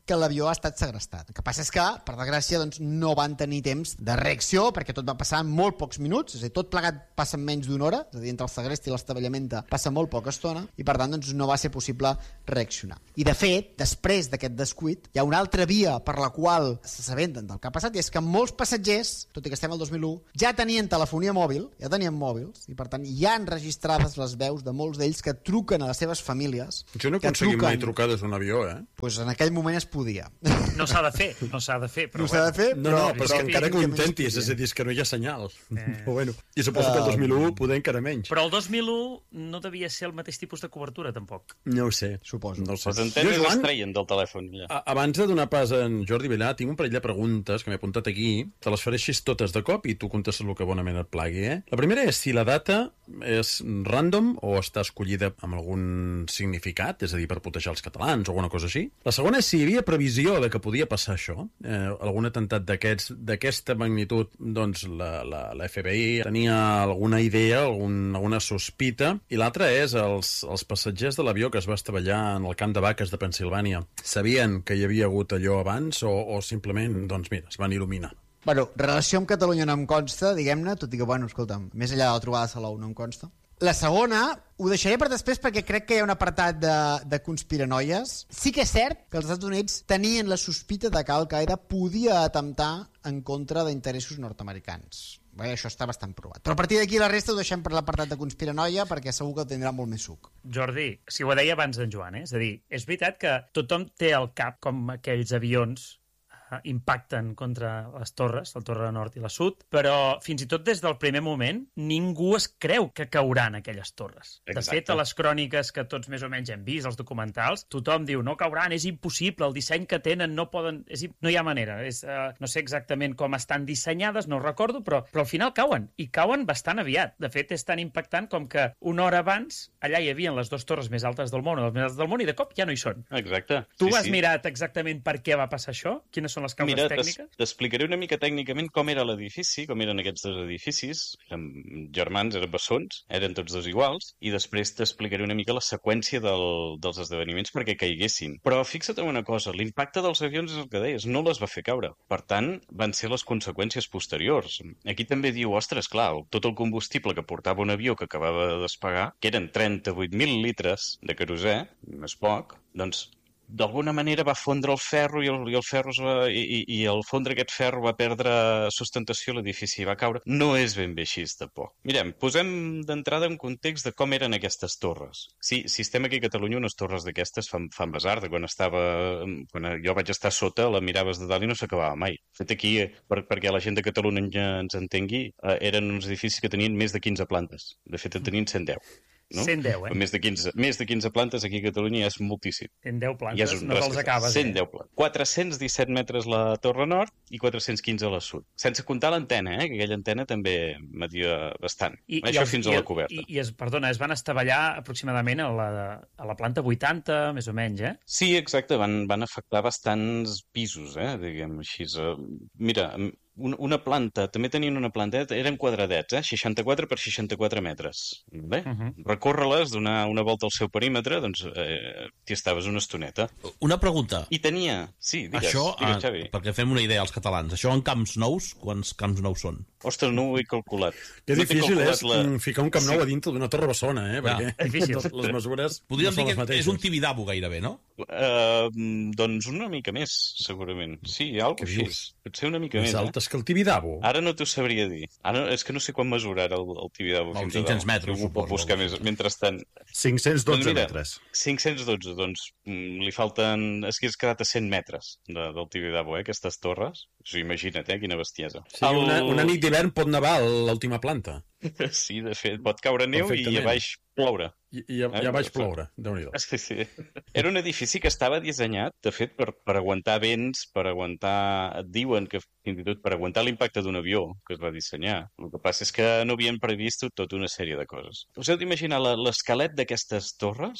que l'avió ha estat segrestat. El que passa és que, per desgràcia, doncs, no van tenir temps de reacció, perquè tot va passar en molt pocs minuts, és a dir, tot plegat passa en menys d'una hora, és a dir, entre el segrest i l'estabellamenta passa molt poca estona, i per tant doncs, no va ser possible reaccionar. I de fet, després d'aquest descuit, hi ha una altra via per la qual s'assabenten del que ha passat, i és que molts passatgers, tot i que estem al dos mil u, ja tenien telefonia mòbil, ja tenien mòbils, i per tant ja han registrades les veus de molts d'ells que truquen a les seves famílies. Jo no he aconseguit mai trucar des d'un avió, eh? Pues en aquell moment es podia. No s'ha de fer, no s'ha de fer. Però no s'ha de fer, però... No, no, però, però que encara que ho intentis, és a dir, és que no hi ha senyal. Eh... Però bueno, i suposo que el dos mil u poder encara menys. Però el dos mil u no devia ser el mateix tipus de cobertura, tampoc. No ho sé. Suposo. No ho sé. Les antenes jo, Joan, es treien del telèfon. Ja. A, abans de donar pas a en Jordi Vellà, tinc un parell de preguntes que m'he apuntat aquí. Te les faré així totes de cop i tu contestes el que bonament et plagui, eh? La primera és si la data és random o està escollida amb algun significat, és a dir, per proteger els catalans o alguna cosa així. La segona és si hi havia previsió de que podia passar això, eh, algun atemptat d'aquests d'aquesta magnitud, doncs la, la, la F B I tenia alguna idea, algun, alguna sospita, i l'altra és els, els passatgers de l'avió que es va estavellar en el camp de vaques de Pensilvània. Sabien que hi havia hagut allò abans o, o simplement, doncs mira, es van il·luminar? Bueno, relació amb Catalunya no em consta, diguem-ne, tot i que, bueno, escolta'm, més enllà de la trobada de Salou no em consta. La segona, ho deixaré per després perquè crec que hi ha un apartat de, de conspiranoies. Sí que és cert que els Estats Units tenien la sospita de que Al-Qaeda podia atemptar en contra d'interessos nord-americans. Bé, això està bastant provat. Però a partir d'aquí la resta ho deixem per l'apartat de conspiranoia perquè segur que tindrà molt més suc. Jordi, si ho deia abans d'en Joan, eh? És a dir, és veritat que tothom té al cap com aquells avions impacten contra les torres, la torre nord i la sud, però fins i tot des del primer moment ningú es creu que cauran aquelles torres. Exacte. De fet, a les cròniques que tots més o menys hem vist, els documentals, tothom diu no cauran, és impossible, el disseny que tenen no poden... És, no hi ha manera. És, uh, no sé exactament com estan dissenyades, no ho recordo, però, però al final cauen, i cauen bastant aviat. De fet, és tan impactant com que una hora abans allà hi havia les dues torres més altes del món, o les més altes del món, i de cop ja no hi són. Exacte. Tu sí, has sí. mirat exactament per què va passar això? Quines són les causes Mira, tècniques? t'explicaré una mica tècnicament com era l'edifici, com eren aquests dos edificis. Eren germans, eren bessons, eren tots dos iguals, i després t'explicaré una mica la seqüència del, dels esdeveniments perquè caiguessin. Però fixa't en una cosa, l'impacte dels avions és el que deies, no les va fer caure. Per tant, van ser les conseqüències posteriors. Aquí també diu, ostres, clar, tot el combustible que portava un avió que acabava de despegar, que eren trenta-vuit mil litres de querosè, més poc, doncs d'alguna manera va fondre el ferro i el, i el ferro es va, i, i el fondre aquest ferro va perdre sustentació, l'edifici va caure. No és ben bé així de por. Mirem, posem d'entrada un context de com eren aquestes torres. Sí, si estem aquí a Catalunya, unes torres d'aquestes fan, fan besar, de quan estava, quan jo vaig estar sota, la miraves de dalt i no s'acabava mai. De fet, aquí, per, perquè la gent de Catalunya ens entengui, eh, eren uns edificis que tenien més de quinze plantes. De fet, en tenien cent deu. No? cent deu, eh? Més de, quinze, més de quinze plantes aquí a Catalunya ja és moltíssim. cent deu plantes, ja és no te'ls acabes. cent deu plantes. quatre-cents disset metres la torre nord i quatre-cents quinze a la sud. Sense comptar l'antena, eh? Que aquella antena també media bastant. I, Això i fins i, a la coberta. I, i es, perdona, es van estavellar aproximadament a la, a la planta vuitanta, més o menys, eh? Sí, exacte, van, van afectar bastants pisos, eh? Diguem així. Mira, una planta, també tenien una planta, eren quadradets, eh? seixanta-quatre per seixanta-quatre metres. Bé? Uh -huh. Recórrer-les, donar una volta al seu perímetre, doncs eh, t'hi estaves una estoneta. Una pregunta. I tenia... Sí, digues, això, digues, ah, Xavi. perquè fem una idea als catalans. Això en camps nous, quants camps nous són? Ostres, no ho he calculat. Que no difícil és la... ficar un camp nou sí. a dintre d'una torre bessona, eh? Perquè difícil. les mesures podríem no són dir les que mateixes. és un Tibidabo gairebé, no? Uh, doncs una mica més, segurament. Sí, alguna cosa així. Potser una mica més. Més altes eh? que el Tibidabo. Ara no t'ho sabria dir. Ara és que no sé quan mesurar el, el Tibidabo. No, cinc-cents metres, suposo. Puc buscar més. Mentrestant... cinc-cents dotze doncs mira, metres. cinc-cents dotze, doncs li falten... És que has quedat a cent metres de, del Tibidabo, eh, aquestes torres. O sigui, imagina't, eh, quina bestiesa. Sí, el... una, una nit d'hivern pot nevar a l'última planta. Sí, de fet, pot caure neu i a baix ploure. I, i a, eh? a baix ploure, Déu-n'hi-do. Sí, sí. Era un edifici que estava dissenyat, de fet, per, per aguantar vents, per aguantar... Et diuen que fins i tot per aguantar l'impacte d'un avió que es va dissenyar. El que passa és que no havien previst tota una sèrie de coses. Us heu d'imaginar l'esquelet d'aquestes torres?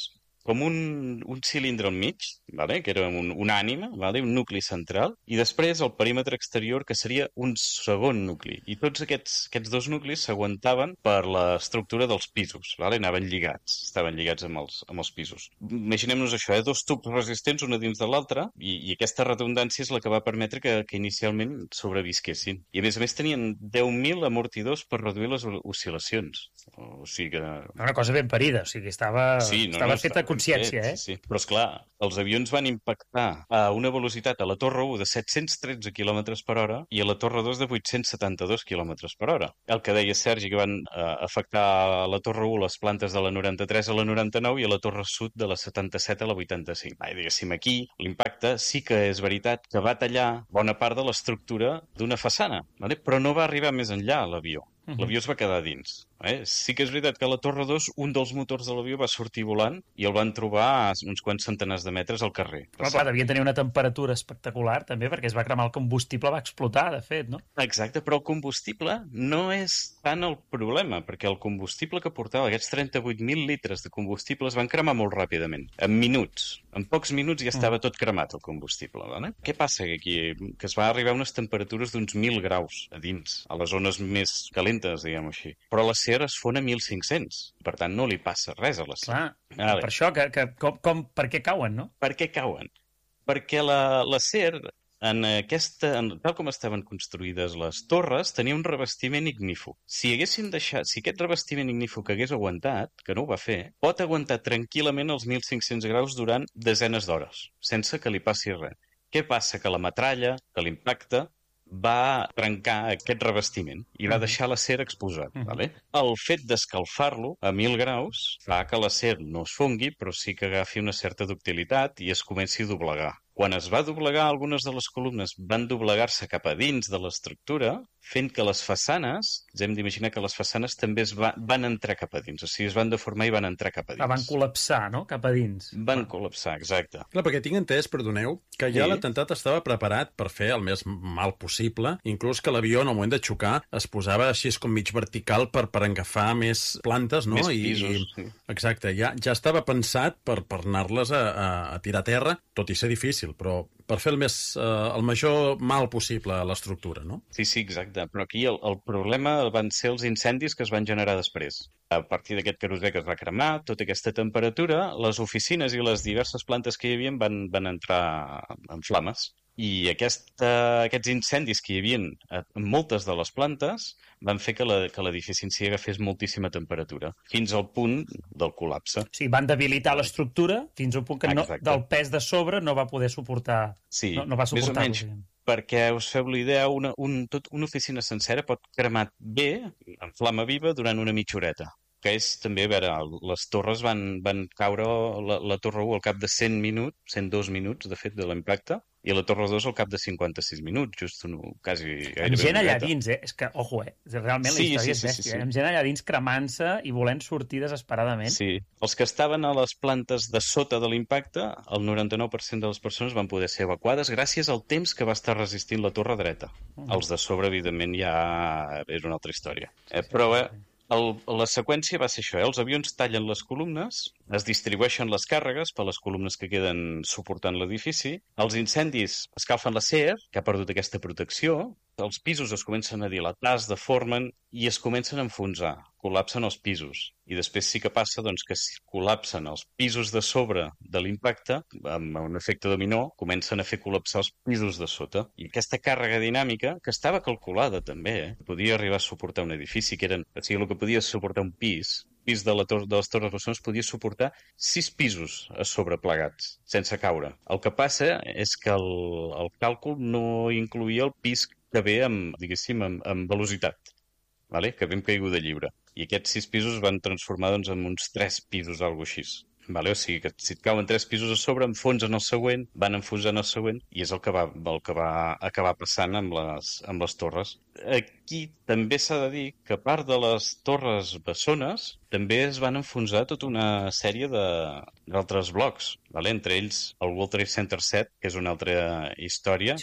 com un, un cilindre al mig, vale? Que era un, una ànima, vale? Un nucli central, i després el perímetre exterior, que seria un segon nucli. I tots aquests, aquests dos nuclis s'aguantaven per l'estructura dels pisos, vale? Anaven lligats, estaven lligats amb els, amb els pisos. Imaginem-nos això, eh? Dos tubs resistents, una dins de l'altra, i, i aquesta redundància és la que va permetre que, que inicialment sobrevisquessin. I a més a més tenien deu mil amortidors per reduir les oscil·lacions. O sigui que... Una cosa ben parida, o sigui, estava, sí, no, estava no, feta a consciència, fet, eh? Sí, sí. Però, esclar, els avions van impactar a una velocitat a la Torre u de set-cents tretze quilòmetres per hora i a la Torre dos de vuit-cents setanta-dos quilòmetres per hora. El que deia Sergi, que van eh, afectar a la Torre u les plantes de la noranta-tres a la noranta-nou i a la Torre sud de la setanta-set a la vuitanta-cinc. Ah, diguéssim, aquí l'impacte sí que és veritat que va tallar bona part de l'estructura d'una façana, vale? Però no va arribar més enllà l'avió. Uh-huh. L'avió es va quedar dins. Eh? Sí que és veritat que a la Torre dos un dels motors de l'avió va sortir volant i el van trobar a uns quants centenars de metres al carrer. Però clar, devien tenir una temperatura espectacular també, perquè es va cremar el combustible, va explotar, de fet, no? Exacte, però el combustible no és tant el problema, perquè el combustible que portava, aquests trenta-vuit mil litres de combustible, es van cremar molt ràpidament, en minuts. En pocs minuts ja estava tot cremat, el combustible. Vale? Què passa aquí? Que es va arribar a unes temperatures d'uns mil graus a dins, a les zones més calentes, diguem-ho així. Però l'acer es fon a mil cinc-cents. Per tant, no li passa res a l'acer. Clar, vale. Per això, que, que, com, com, per què cauen, no? Per què cauen? Perquè l'acer, en aquesta, en, tal com estaven construïdes les torres, tenia un revestiment ignífug. Si haguéssim deixat, si aquest revestiment ignífug hagués aguantat, que no ho va fer, pot aguantar tranquil·lament els mil cinc-cents graus durant desenes d'hores, sense que li passi res. Què passa? Que la metralla, que l'impacte, va trencar aquest revestiment i va deixar l'acer exposat. Uh-huh. Vale? El fet d'escalfar-lo a mil graus fa que l'acer no es fongui, però sí que agafi una certa ductilitat i es comenci a doblegar. Quan es va doblegar, algunes de les columnes van doblegar-se cap a dins de l'estructura, fent que les façanes, ens hem d'imaginar que les façanes també es va, van entrar cap a dins, o sigui, es van deformar i van entrar cap a dins. Ah, van col·lapsar, no?, cap a dins. Van ah. col·lapsar, exacte. Clar, perquè tinc entès, perdoneu, que ja sí. L'atemptat estava preparat per fer el més mal possible, inclús que l'avió, en el moment de xocar, es posava així com mig vertical per, per agafar més plantes, no? Més pisos, I, sí. Exacte, ja, ja estava pensat per, per anar-les a, a, a tirar a terra, tot i ser difícil, però per fer el, més, eh, el major mal possible a l'estructura, no? Sí, sí, exacte. Però aquí el, el problema van ser els incendis que es van generar després. A partir d'aquest querosè que es va cremar, tota aquesta temperatura, les oficines i les diverses plantes que hi havia van, van entrar en flames. I aquesta, aquests incendis que hi havia en moltes de les plantes van fer que l'edifici en si agafés moltíssima temperatura, fins al punt del col·lapse. Sí, van debilitar l'estructura fins al punt que no, del pes de sobre no va poder suportar... Sí, no, no va suportar, més o menys, perquè us feu la idea, una, un, tot, una oficina sencera pot cremar bé, en flama viva, durant una mitja horeta. Que és també, a veure, les torres van, van caure, la, la Torre u al cap de cent minuts, cent dos minuts, de fet, de l'impacte, i la Torre dos al cap de cinquanta-sis minuts, just un, quasi gairebé amb gent allà dins, eh? És que, ojo, eh? Realment la sí, història sí, és sí, bèstia, sí, sí. eh? Amb gent allà dins cremant-se i volent sortir desesperadament. Sí, els que estaven a les plantes de sota de l'impacte, el noranta-nou per cent de les persones van poder ser evacuades gràcies al temps que va estar resistint la torre dreta. Uh-huh. Els de sobre, evidentment, ja és una altra història. Eh, però, eh, El, la seqüència va ser això, eh? Els avions tallen les columnes, es distribueixen les càrregues per les columnes que queden suportant l'edifici, els incendis escalfen l'acer, que ha perdut aquesta protecció, els pisos es comencen a dilatar, es deformen i es comencen a enfonsar, col·lapsen els pisos. I després sí que passa doncs, que si col·lapsen els pisos de sobre de l'impacte, amb un efecte dominó, comencen a fer col·lapsar els pisos de sota. I aquesta càrrega dinàmica, que estava calculada també, eh? Podia arribar a suportar un edifici, que eren, o sigui, el que podia suportar un pis, pis de, la tor de les Torres Bessones podia suportar sis pisos a sobre plegats, sense caure. El que passa és que el, el càlcul no incluïa el pis que ve amb, diguéssim, amb, amb velocitat, vale? Que ve amb caiguda lliure. I aquests sis pisos van transformar doncs, en uns tres pisos, alguna cosa així. Vale? O sigui que si et cauen tres pisos a sobre, enfonsen el següent, van enfonsant el següent, i és el que va, el que va acabar passant amb les, amb les torres. Aquí també s'ha de dir que a part de les torres bessones, també es van enfonsar tota una sèrie d'altres blocs, vale? Entre ells el World Trade Center set, que és una altra història, sí, home.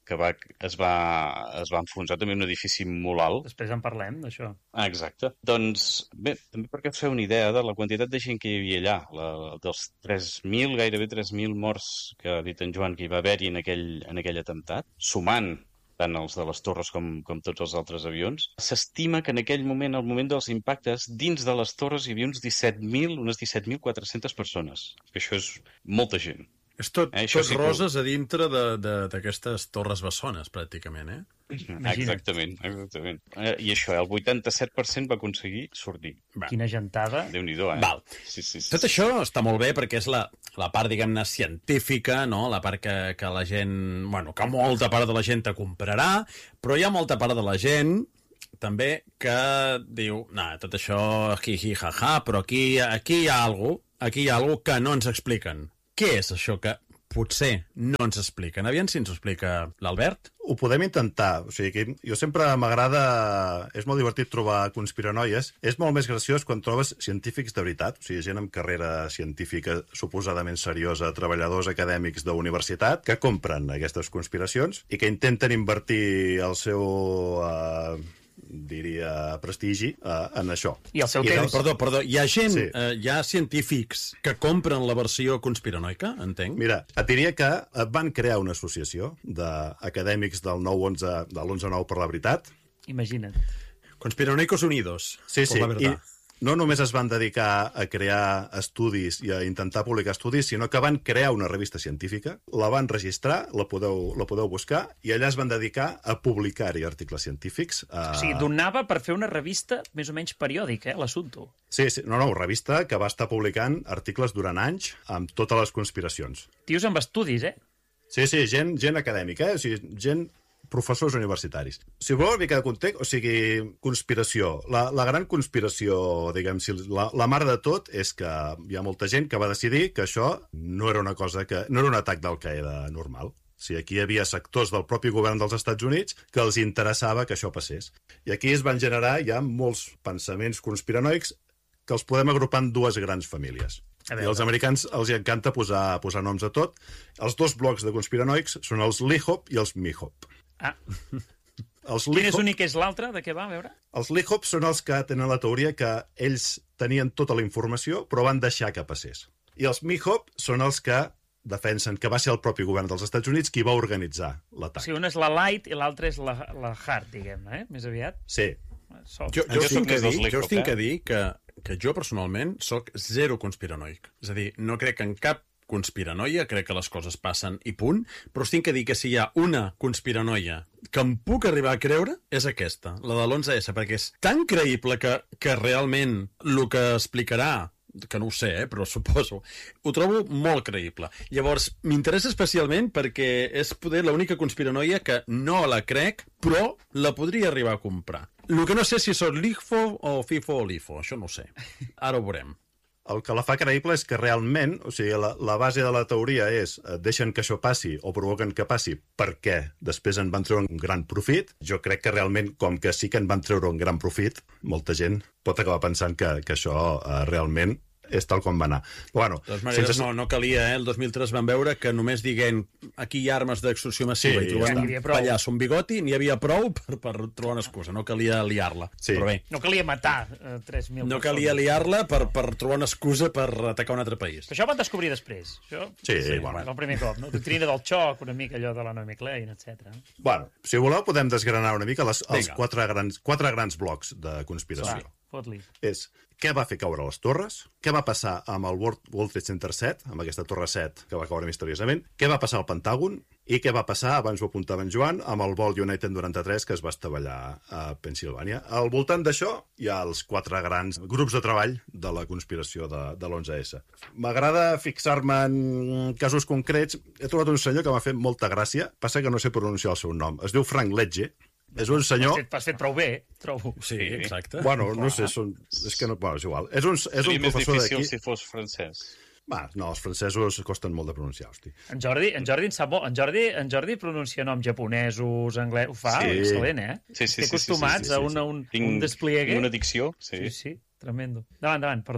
que va, es, va, es va enfonsar també un edifici molt alt. Després en parlem, d'això. Ah, exacte. Doncs, bé, també perquè us feu una idea de la quantitat de gent que hi havia allà, la, dels tres mil, gairebé tres mil morts que ha dit en Joan que hi va haver-hi en, aquell, en aquell atemptat, sumant tant els de les torres com, com tots els altres avions, s'estima que en aquell moment, al moment dels impactes, dins de les torres hi havia uns disset mil, unes disset mil quatre-centes persones. Que això és molta gent. És tot, eh, tot sí roses que... a dintre d'aquestes torres bessones, pràcticament, eh? Imagina't. Exactament, exactament. Eh, I això, el vuitanta-set per cent va aconseguir sortir. Va. Quina gentada. Déu-n'hi-do, eh? Val. Sí, sí, sí, tot sí. això està molt bé perquè és la, la part, diguem-ne, científica, no? La part que, que la gent... Bueno, que molta part de la gent te comprarà, però hi ha molta part de la gent també que diu, no, tot això, hi, hi, ha, ha, però aquí, aquí hi ha alguna cosa, aquí hi ha alguna cosa que no ens expliquen. Què és això que potser no ens expliquen? Aviam si ens ho explica l'Albert. Ho podem intentar. O sigui, que jo sempre m'agrada... És molt divertit trobar conspiranoies. És molt més graciós quan trobes científics de veritat, o sigui, gent amb carrera científica suposadament seriosa, treballadors acadèmics d'universitat, que compren aquestes conspiracions i que intenten invertir el seu... Eh, diria, prestigi uh, en això. I el seu I temps. Perdó, perdó, hi ha gent, sí. uh, hi ha científics que compren la versió conspiranoica, entenc? Mira, et diria que van crear una associació d'acadèmics del nou onze, de l'onze nou per la veritat. Imagina't. Conspiranoicos Unidos, sí, por sí. la verdad. I no només es van dedicar a crear estudis i a intentar publicar estudis, sinó que van crear una revista científica, la van registrar, la podeu, la podeu buscar, i allà es van dedicar a publicar-hi articles científics. A... O sigui, donava per fer una revista més o menys periòdica, eh, l'assumpte. Sí, sí, no, no, revista que va estar publicant articles durant anys amb totes les conspiracions. Tios amb estudis, eh? Sí, sí, gent, gent acadèmica, eh? O sigui, gent... professors universitaris. Si voleu una mica de context, o sigui, conspiració. La, la gran conspiració, diguem, si la, la mare de tot és que hi ha molta gent que va decidir que això no era una cosa que... no era un atac d'Al-Qaeda normal. O sigui, aquí hi havia sectors del propi govern dels Estats Units que els interessava que això passés. I aquí es van generar ja molts pensaments conspiranoics que els podem agrupar en dues grans famílies. I als americans els encanta posar, posar noms a tot. Els dos blocs de conspiranoics són els Lee-Hop i els Me-Hop. Ah. Els Quin és un i què és l'altre? De què va, a veure? Els Lee-Hop són els que tenen la teoria que ells tenien tota la informació però van deixar que passés. I els Me-Hop són els que defensen que va ser el propi govern dels Estats Units qui va organitzar l'atac. O sigui, una és la light i l'altra és la, la hard, diguem-ne, eh? Més aviat. Sí. Soft. Jo, jo, jo us tinc que dir, Lee-Hop, jo us tinc eh? que dir que, que jo personalment sóc zero conspiranoic. És a dir, no crec en cap conspiranoia, crec que les coses passen i punt, però us tinc que dir que si hi ha una conspiranoia que em puc arribar a creure, és aquesta, la de l'onze esse, perquè és tan creïble que, que realment el que explicarà, que no ho sé, eh, però suposo, ho trobo molt creïble. Llavors, m'interessa especialment perquè és poder l'única conspiranoia que no la crec, però la podria arribar a comprar. El que no sé si són l'IFO o FIFO o l'IFO, això no ho sé. Ara ho veurem. El que la fa creïble és que realment, o sigui, la, la base de la teoria és eh, deixen que això passi o provoquen que passi perquè després en van treure un gran profit. Jo crec que realment, com que sí que en van treure un gran profit, molta gent pot acabar pensant que, que això eh, realment és tal com va anar. Però, bueno, de totes maneres, sense... no, no calia, eh? El dos mil tres van veure que només diguent aquí hi ha armes d'extorsió massiva Sí, i trobant ja un pallasso, un bigoti, n'hi havia prou per, per trobar una excusa. No calia liar-la. Sí. Però bé, No calia matar eh, tres mil no persones. calia liar-la per, per trobar una excusa per atacar un altre país. Però això ho van descobrir després. Això Sí, Sí, bueno. és el primer cop, no? Doctrina del xoc, una mica allò de la Naomi Klein, etcètera. Bueno, si voleu podem desgranar una mica les, els Vinga. quatre grans, quatre grans blocs de conspiració. Va, fot-li. És què va fer caure les torres, què va passar amb el World, World Trade Center set, amb aquesta torre set que va caure misteriosament, què va passar al Pentàgon i què va passar, abans ho apuntava en Joan, amb el vol United noranta-tres que es va estavellar a Pensilvània. Al voltant d'això hi ha els quatre grans grups de treball de la conspiració de, de l'onze esse. M'agrada fixar-me en casos concrets. He trobat un senyor que m'ha fet molta gràcia, passa que no sé pronunciar el seu nom. Es diu Frank Ledger. És un senyor... Has fet, has fet prou bé, trobo. Sí, exacte. Bueno, no sé, són... és que no... Bueno, és igual. És un, és un Seria més professor difícil d'aquí... si fos francès. Va, no, els francesos costen molt de pronunciar, hosti. En Jordi, en Jordi en sap molt. En Jordi, en Jordi pronuncia noms japonesos, anglès... Ho fa, Sí. excel·lent, eh? Sí, sí, sí, Estic acostumats sí, sí, sí, sí. a un, a un, Tinc un despliegue. una dicció, sí. Sí, sí, tremendo. Davant, davant, perdó.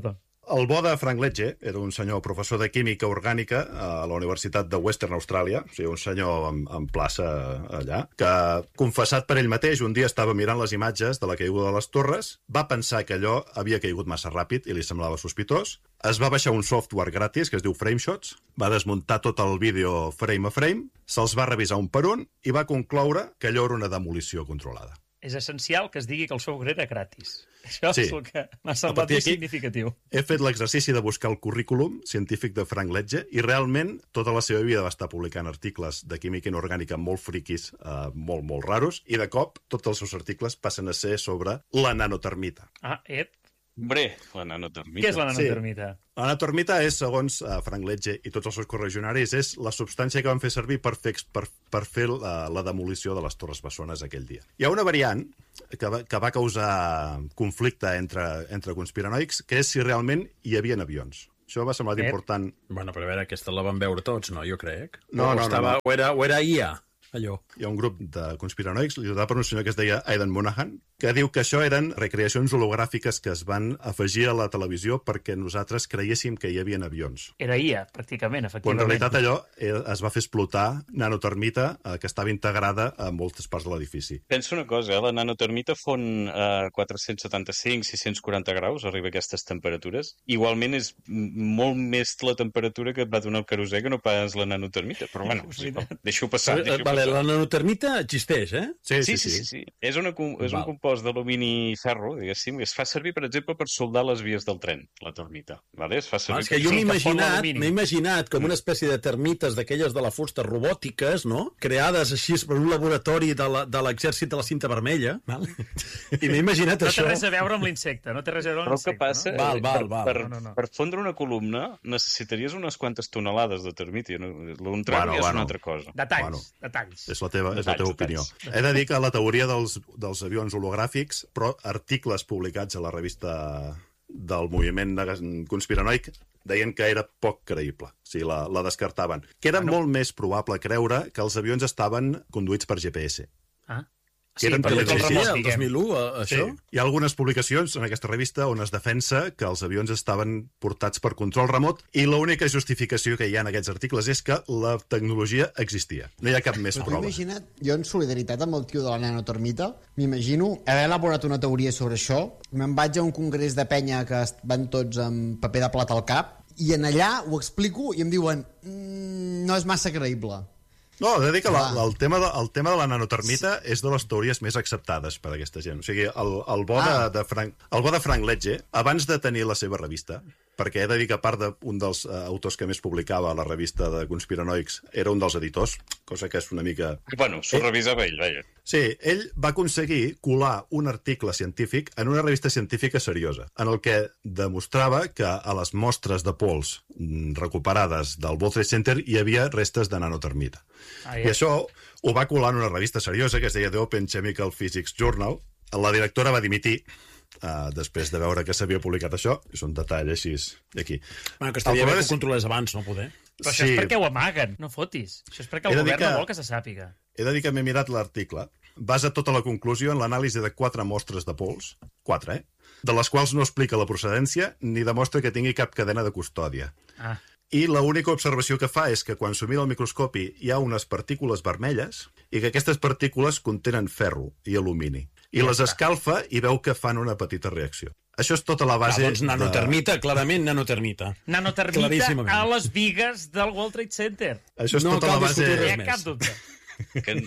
El bo de Frank Ledger era un senyor professor de química orgànica a la Universitat de Western Australia, o sigui, un senyor en, en plaça allà, que, confessat per ell mateix, un dia estava mirant les imatges de la caiguda de les torres, va pensar que allò havia caigut massa ràpid i li semblava sospitós, es va baixar un software gratis que es diu Frameshots, va desmuntar tot el vídeo frame a frame, se'ls va revisar un per un i va concloure que allò era una demolició controlada. És essencial que es digui que el software era gratis. Això Sí. és el que m'ha semblat més significatiu. He fet l'exercici de buscar el currículum científic de Frank Ledger i realment tota la seva vida va estar publicant articles de química inorgànica molt friquis, eh, molt, molt raros, i de cop tots els seus articles passen a ser sobre la nanotermita. Ah, ep. Hombre, la nanotermita. Què és la nanotermita? Sí. La nanotermita és, segons uh, Frank Ledger i tots els seus correligionaris, és la substància que van fer servir per fer, per, per fer la, la demolició de les Torres Bessones aquell dia. Hi ha una variant que va, que va causar conflicte entre, entre conspiranoics, que és si realment hi havia avions. Això va semblar important. Bueno, però a veure, aquesta la van veure tots, no? Jo crec. No, o no, estava, no, no. O era, o era I A, allò. Hi ha un grup de conspiranoics liderat per un senyor que es deia Aidan Monahan, que diu que això eren recreacions hologràfiques que es van afegir a la televisió perquè nosaltres creiéssim que hi havia avions. Era I A, pràcticament, Però efectivament. en realitat allò eh, es va fer explotar nanotermita eh, que estava integrada a moltes parts de l'edifici. Pensa una cosa, eh? La nanotermita fon a eh, quatre-cents setanta-cinc a sis-cents quaranta graus, arriba a aquestes temperatures. Igualment és molt més la temperatura que et va donar el querosè que no pas la nanotermita. Però bueno, sí, deixo passar. Però, Deixo vale, passar. la nanotermita existeix, eh? Sí, sí, sí. sí, sí. És, una, és un compost d'alumini i ferro, diguéssim, que es fa servir, per exemple, per soldar les vies del tren, la termita. Vale? Es fa servir Ah, és que per jo això. m'he imaginat, m'he imaginat com una espècie de termites d'aquelles de la fusta robòtiques, no? Creades així per un laboratori de la- de l'exèrcit de la cinta vermella. Val? I m'he imaginat No això. té res a veure amb l'insecte, no té res a veure amb Però el que l'insecte. passa, no? Val, val, per, val. per, No, no, no. per fondre una columna necessitaries unes quantes tonelades de termita. No? Un tram Bueno, ja és bueno. una altra cosa. Detalls, Bueno. detalls. És la teva, és la Detalls, teva opinió. detalls. He de dir que la teoria dels, dels avions hologràfics, però articles publicats a la revista del moviment neg- conspiranoic deien que era poc creïble. O sigui, la, la descartaven. Que era molt més probable creure que els avions estaven conduïts per G P S. Ah. Que eren per per control l'exercici, remot, el dos mil u, eh, Sí. això? Hi ha algunes publicacions en aquesta revista on es defensa que els avions estaven portats per control remot i l'única justificació que hi ha en aquests articles és que la tecnologia existia. No hi ha cap més Però t'ho prova. imagina't, jo en solidaritat amb el tio de la nanotermita, m'imagino haver elaborat una teoria sobre això, me'n vaig a un congrés de penya que est- van tots amb paper de plata al cap, i en allà ho explico i em diuen mmm, no és massa creïble. No, he de dir que la, Clar. el, tema de, el tema de la nanotermita sí. és de les teories més acceptades per aquesta gent. O sigui, el, el, bo, Ah. de, de Frank, el bo de Frank Ledger, abans de tenir la seva revista, perquè he de dir que a part d'un dels uh, autors que més publicava a la revista de conspiranoics era un dels editors, cosa que és una mica... Bueno, s'ho Eh? revisava ell, vaja. Sí, ell va aconseguir colar un article científic en una revista científica seriosa, en el que demostrava que a les mostres de pols mm, recuperades del World Trade Center hi havia restes de nanotermita. Ah, I això ho va colar en una revista seriosa que es deia The Open Chemical Physics Journal. La directora va dimitir uh, després de veure que s'havia publicat això. És un detall així, aquí. Bueno, que estaria El bé problema que és- ho controlés abans, no poder. Però això és perquè ho amaguen, no fotis. Això és perquè He el de dir govern no que- vol que se sàpiga. He de dir que m'he mirat l'article. Basa tota la conclusió en l'anàlisi de quatre mostres de pols, quatre, eh? De les quals no explica la procedència ni demostra que tingui cap cadena de custòdia. Ah. I l'única observació que fa és que quan s'ho mira al microscopi hi ha unes partícules vermelles i que aquestes partícules contenen ferro i alumini. I Ja les està. escalfa i veu que fan una petita reacció. Això és tota la Ah, base... doncs nanotermita, de... clarament nanotermita. Nanotermita Claríssimament. a les bigues del World Trade Center. Això és No tota cal la base... discutir No res hi ha més. cap dubte. Que...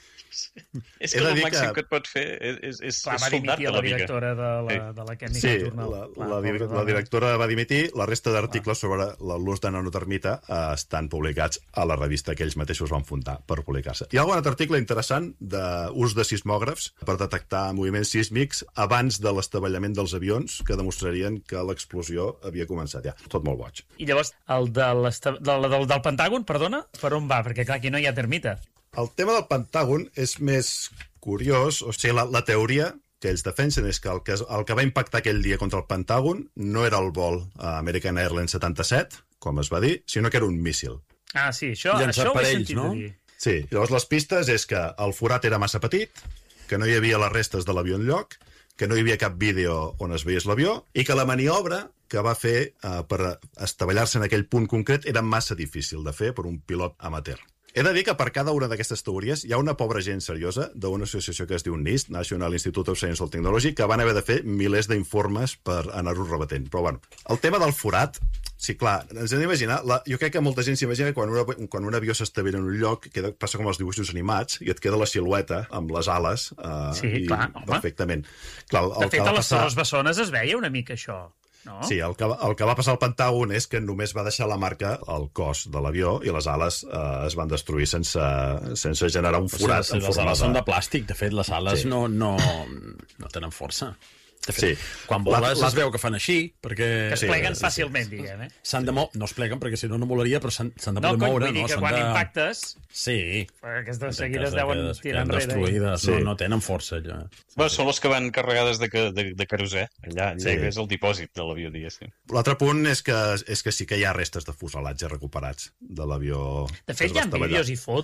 És He que de el dir màxim que- que et pot fer és, és, és, Clar, és va dimitir soldar-te la la biga. directora de la, de la Chemical Sí, Journal. la, Clar, la, dir- pobra la dona. directora va dimitir, la resta d'articles sobre la- l'ús de nanotermita eh, estan publicats a la revista que ells mateixos van fundar per publicar-se. Hi ha algun altre article interessant d'ús de sismògrafs per detectar moviments sísmics abans de l'estavellament dels avions que demostrarien que l'explosió havia començat ja. Tot molt boig. I llavors, el de l'esta- del, del, del Pentàgon, perdona, per on va? Perquè, clar, aquí no hi ha termita. El tema del Pentàgon és més curiós, o sigui, la, la teoria que ells defensen és que el, que el que va impactar aquell dia contra el Pentàgon no era el vol a American Airlines setanta-set, com es va dir, sinó que era un míssil. Ah, sí, això, Llançat això ho per he ells, sentit no? a dir. Sí, llavors les pistes és que el forat era massa petit, que no hi havia les restes de l'avió enlloc, que no hi havia cap vídeo on es veiés l'avió i que la maniobra que va fer eh, per estavellar-se en aquell punt concret era massa difícil de fer per un pilot amateur. He de dir que per cada una d'aquestes teories hi ha una pobra gent seriosa d'una associació que es diu NIST, National Institute of Science and Technology, que van haver de fer milers d'informes per anar-ho rebatent. Però bueno, el tema del forat, sí, clar, ens hem d'imaginar, la, jo crec que molta gent s'imagina que quan, una, quan un avió s'estavella en un lloc, queda, passa com els dibuixos animats, i et queda la silueta amb les ales eh, sí, i clar, home. Perfectament. Clar, el, de el fet, que a les passar... Torres Bessones es veia una mica això. No? Sí, el que, el que va passar al Pentàgon és que només va deixar la marca al cos de l'avió i les ales eh, es van destruir sense, sense generar un forat. Sí, les, les ales de... són de plàstic, de fet, les ales sí. no, no, no tenen força. De fet, sí. quan voles la, la... es veu que fan així, perquè... Que es pleguen sí, fàcilment, sí. diguem, eh? S'han de moure, no es pleguen, perquè si no, no volaria, però s'han de poder no, moure. No, vull dir que quan de... impactes... Sí. Aquestes seguides deuen que, tirar enrere. Destruïdes, sí. no, no tenen força, allò. Bueno, són les que van carregades de, de, de querosè. Allà, allà sí. és el dipòsit de l'avió, diguéssim. L'altre punt és que, és que sí que hi ha restes de fuselatge recuperats de l'avió. De fet, hi ha vídeos i fotos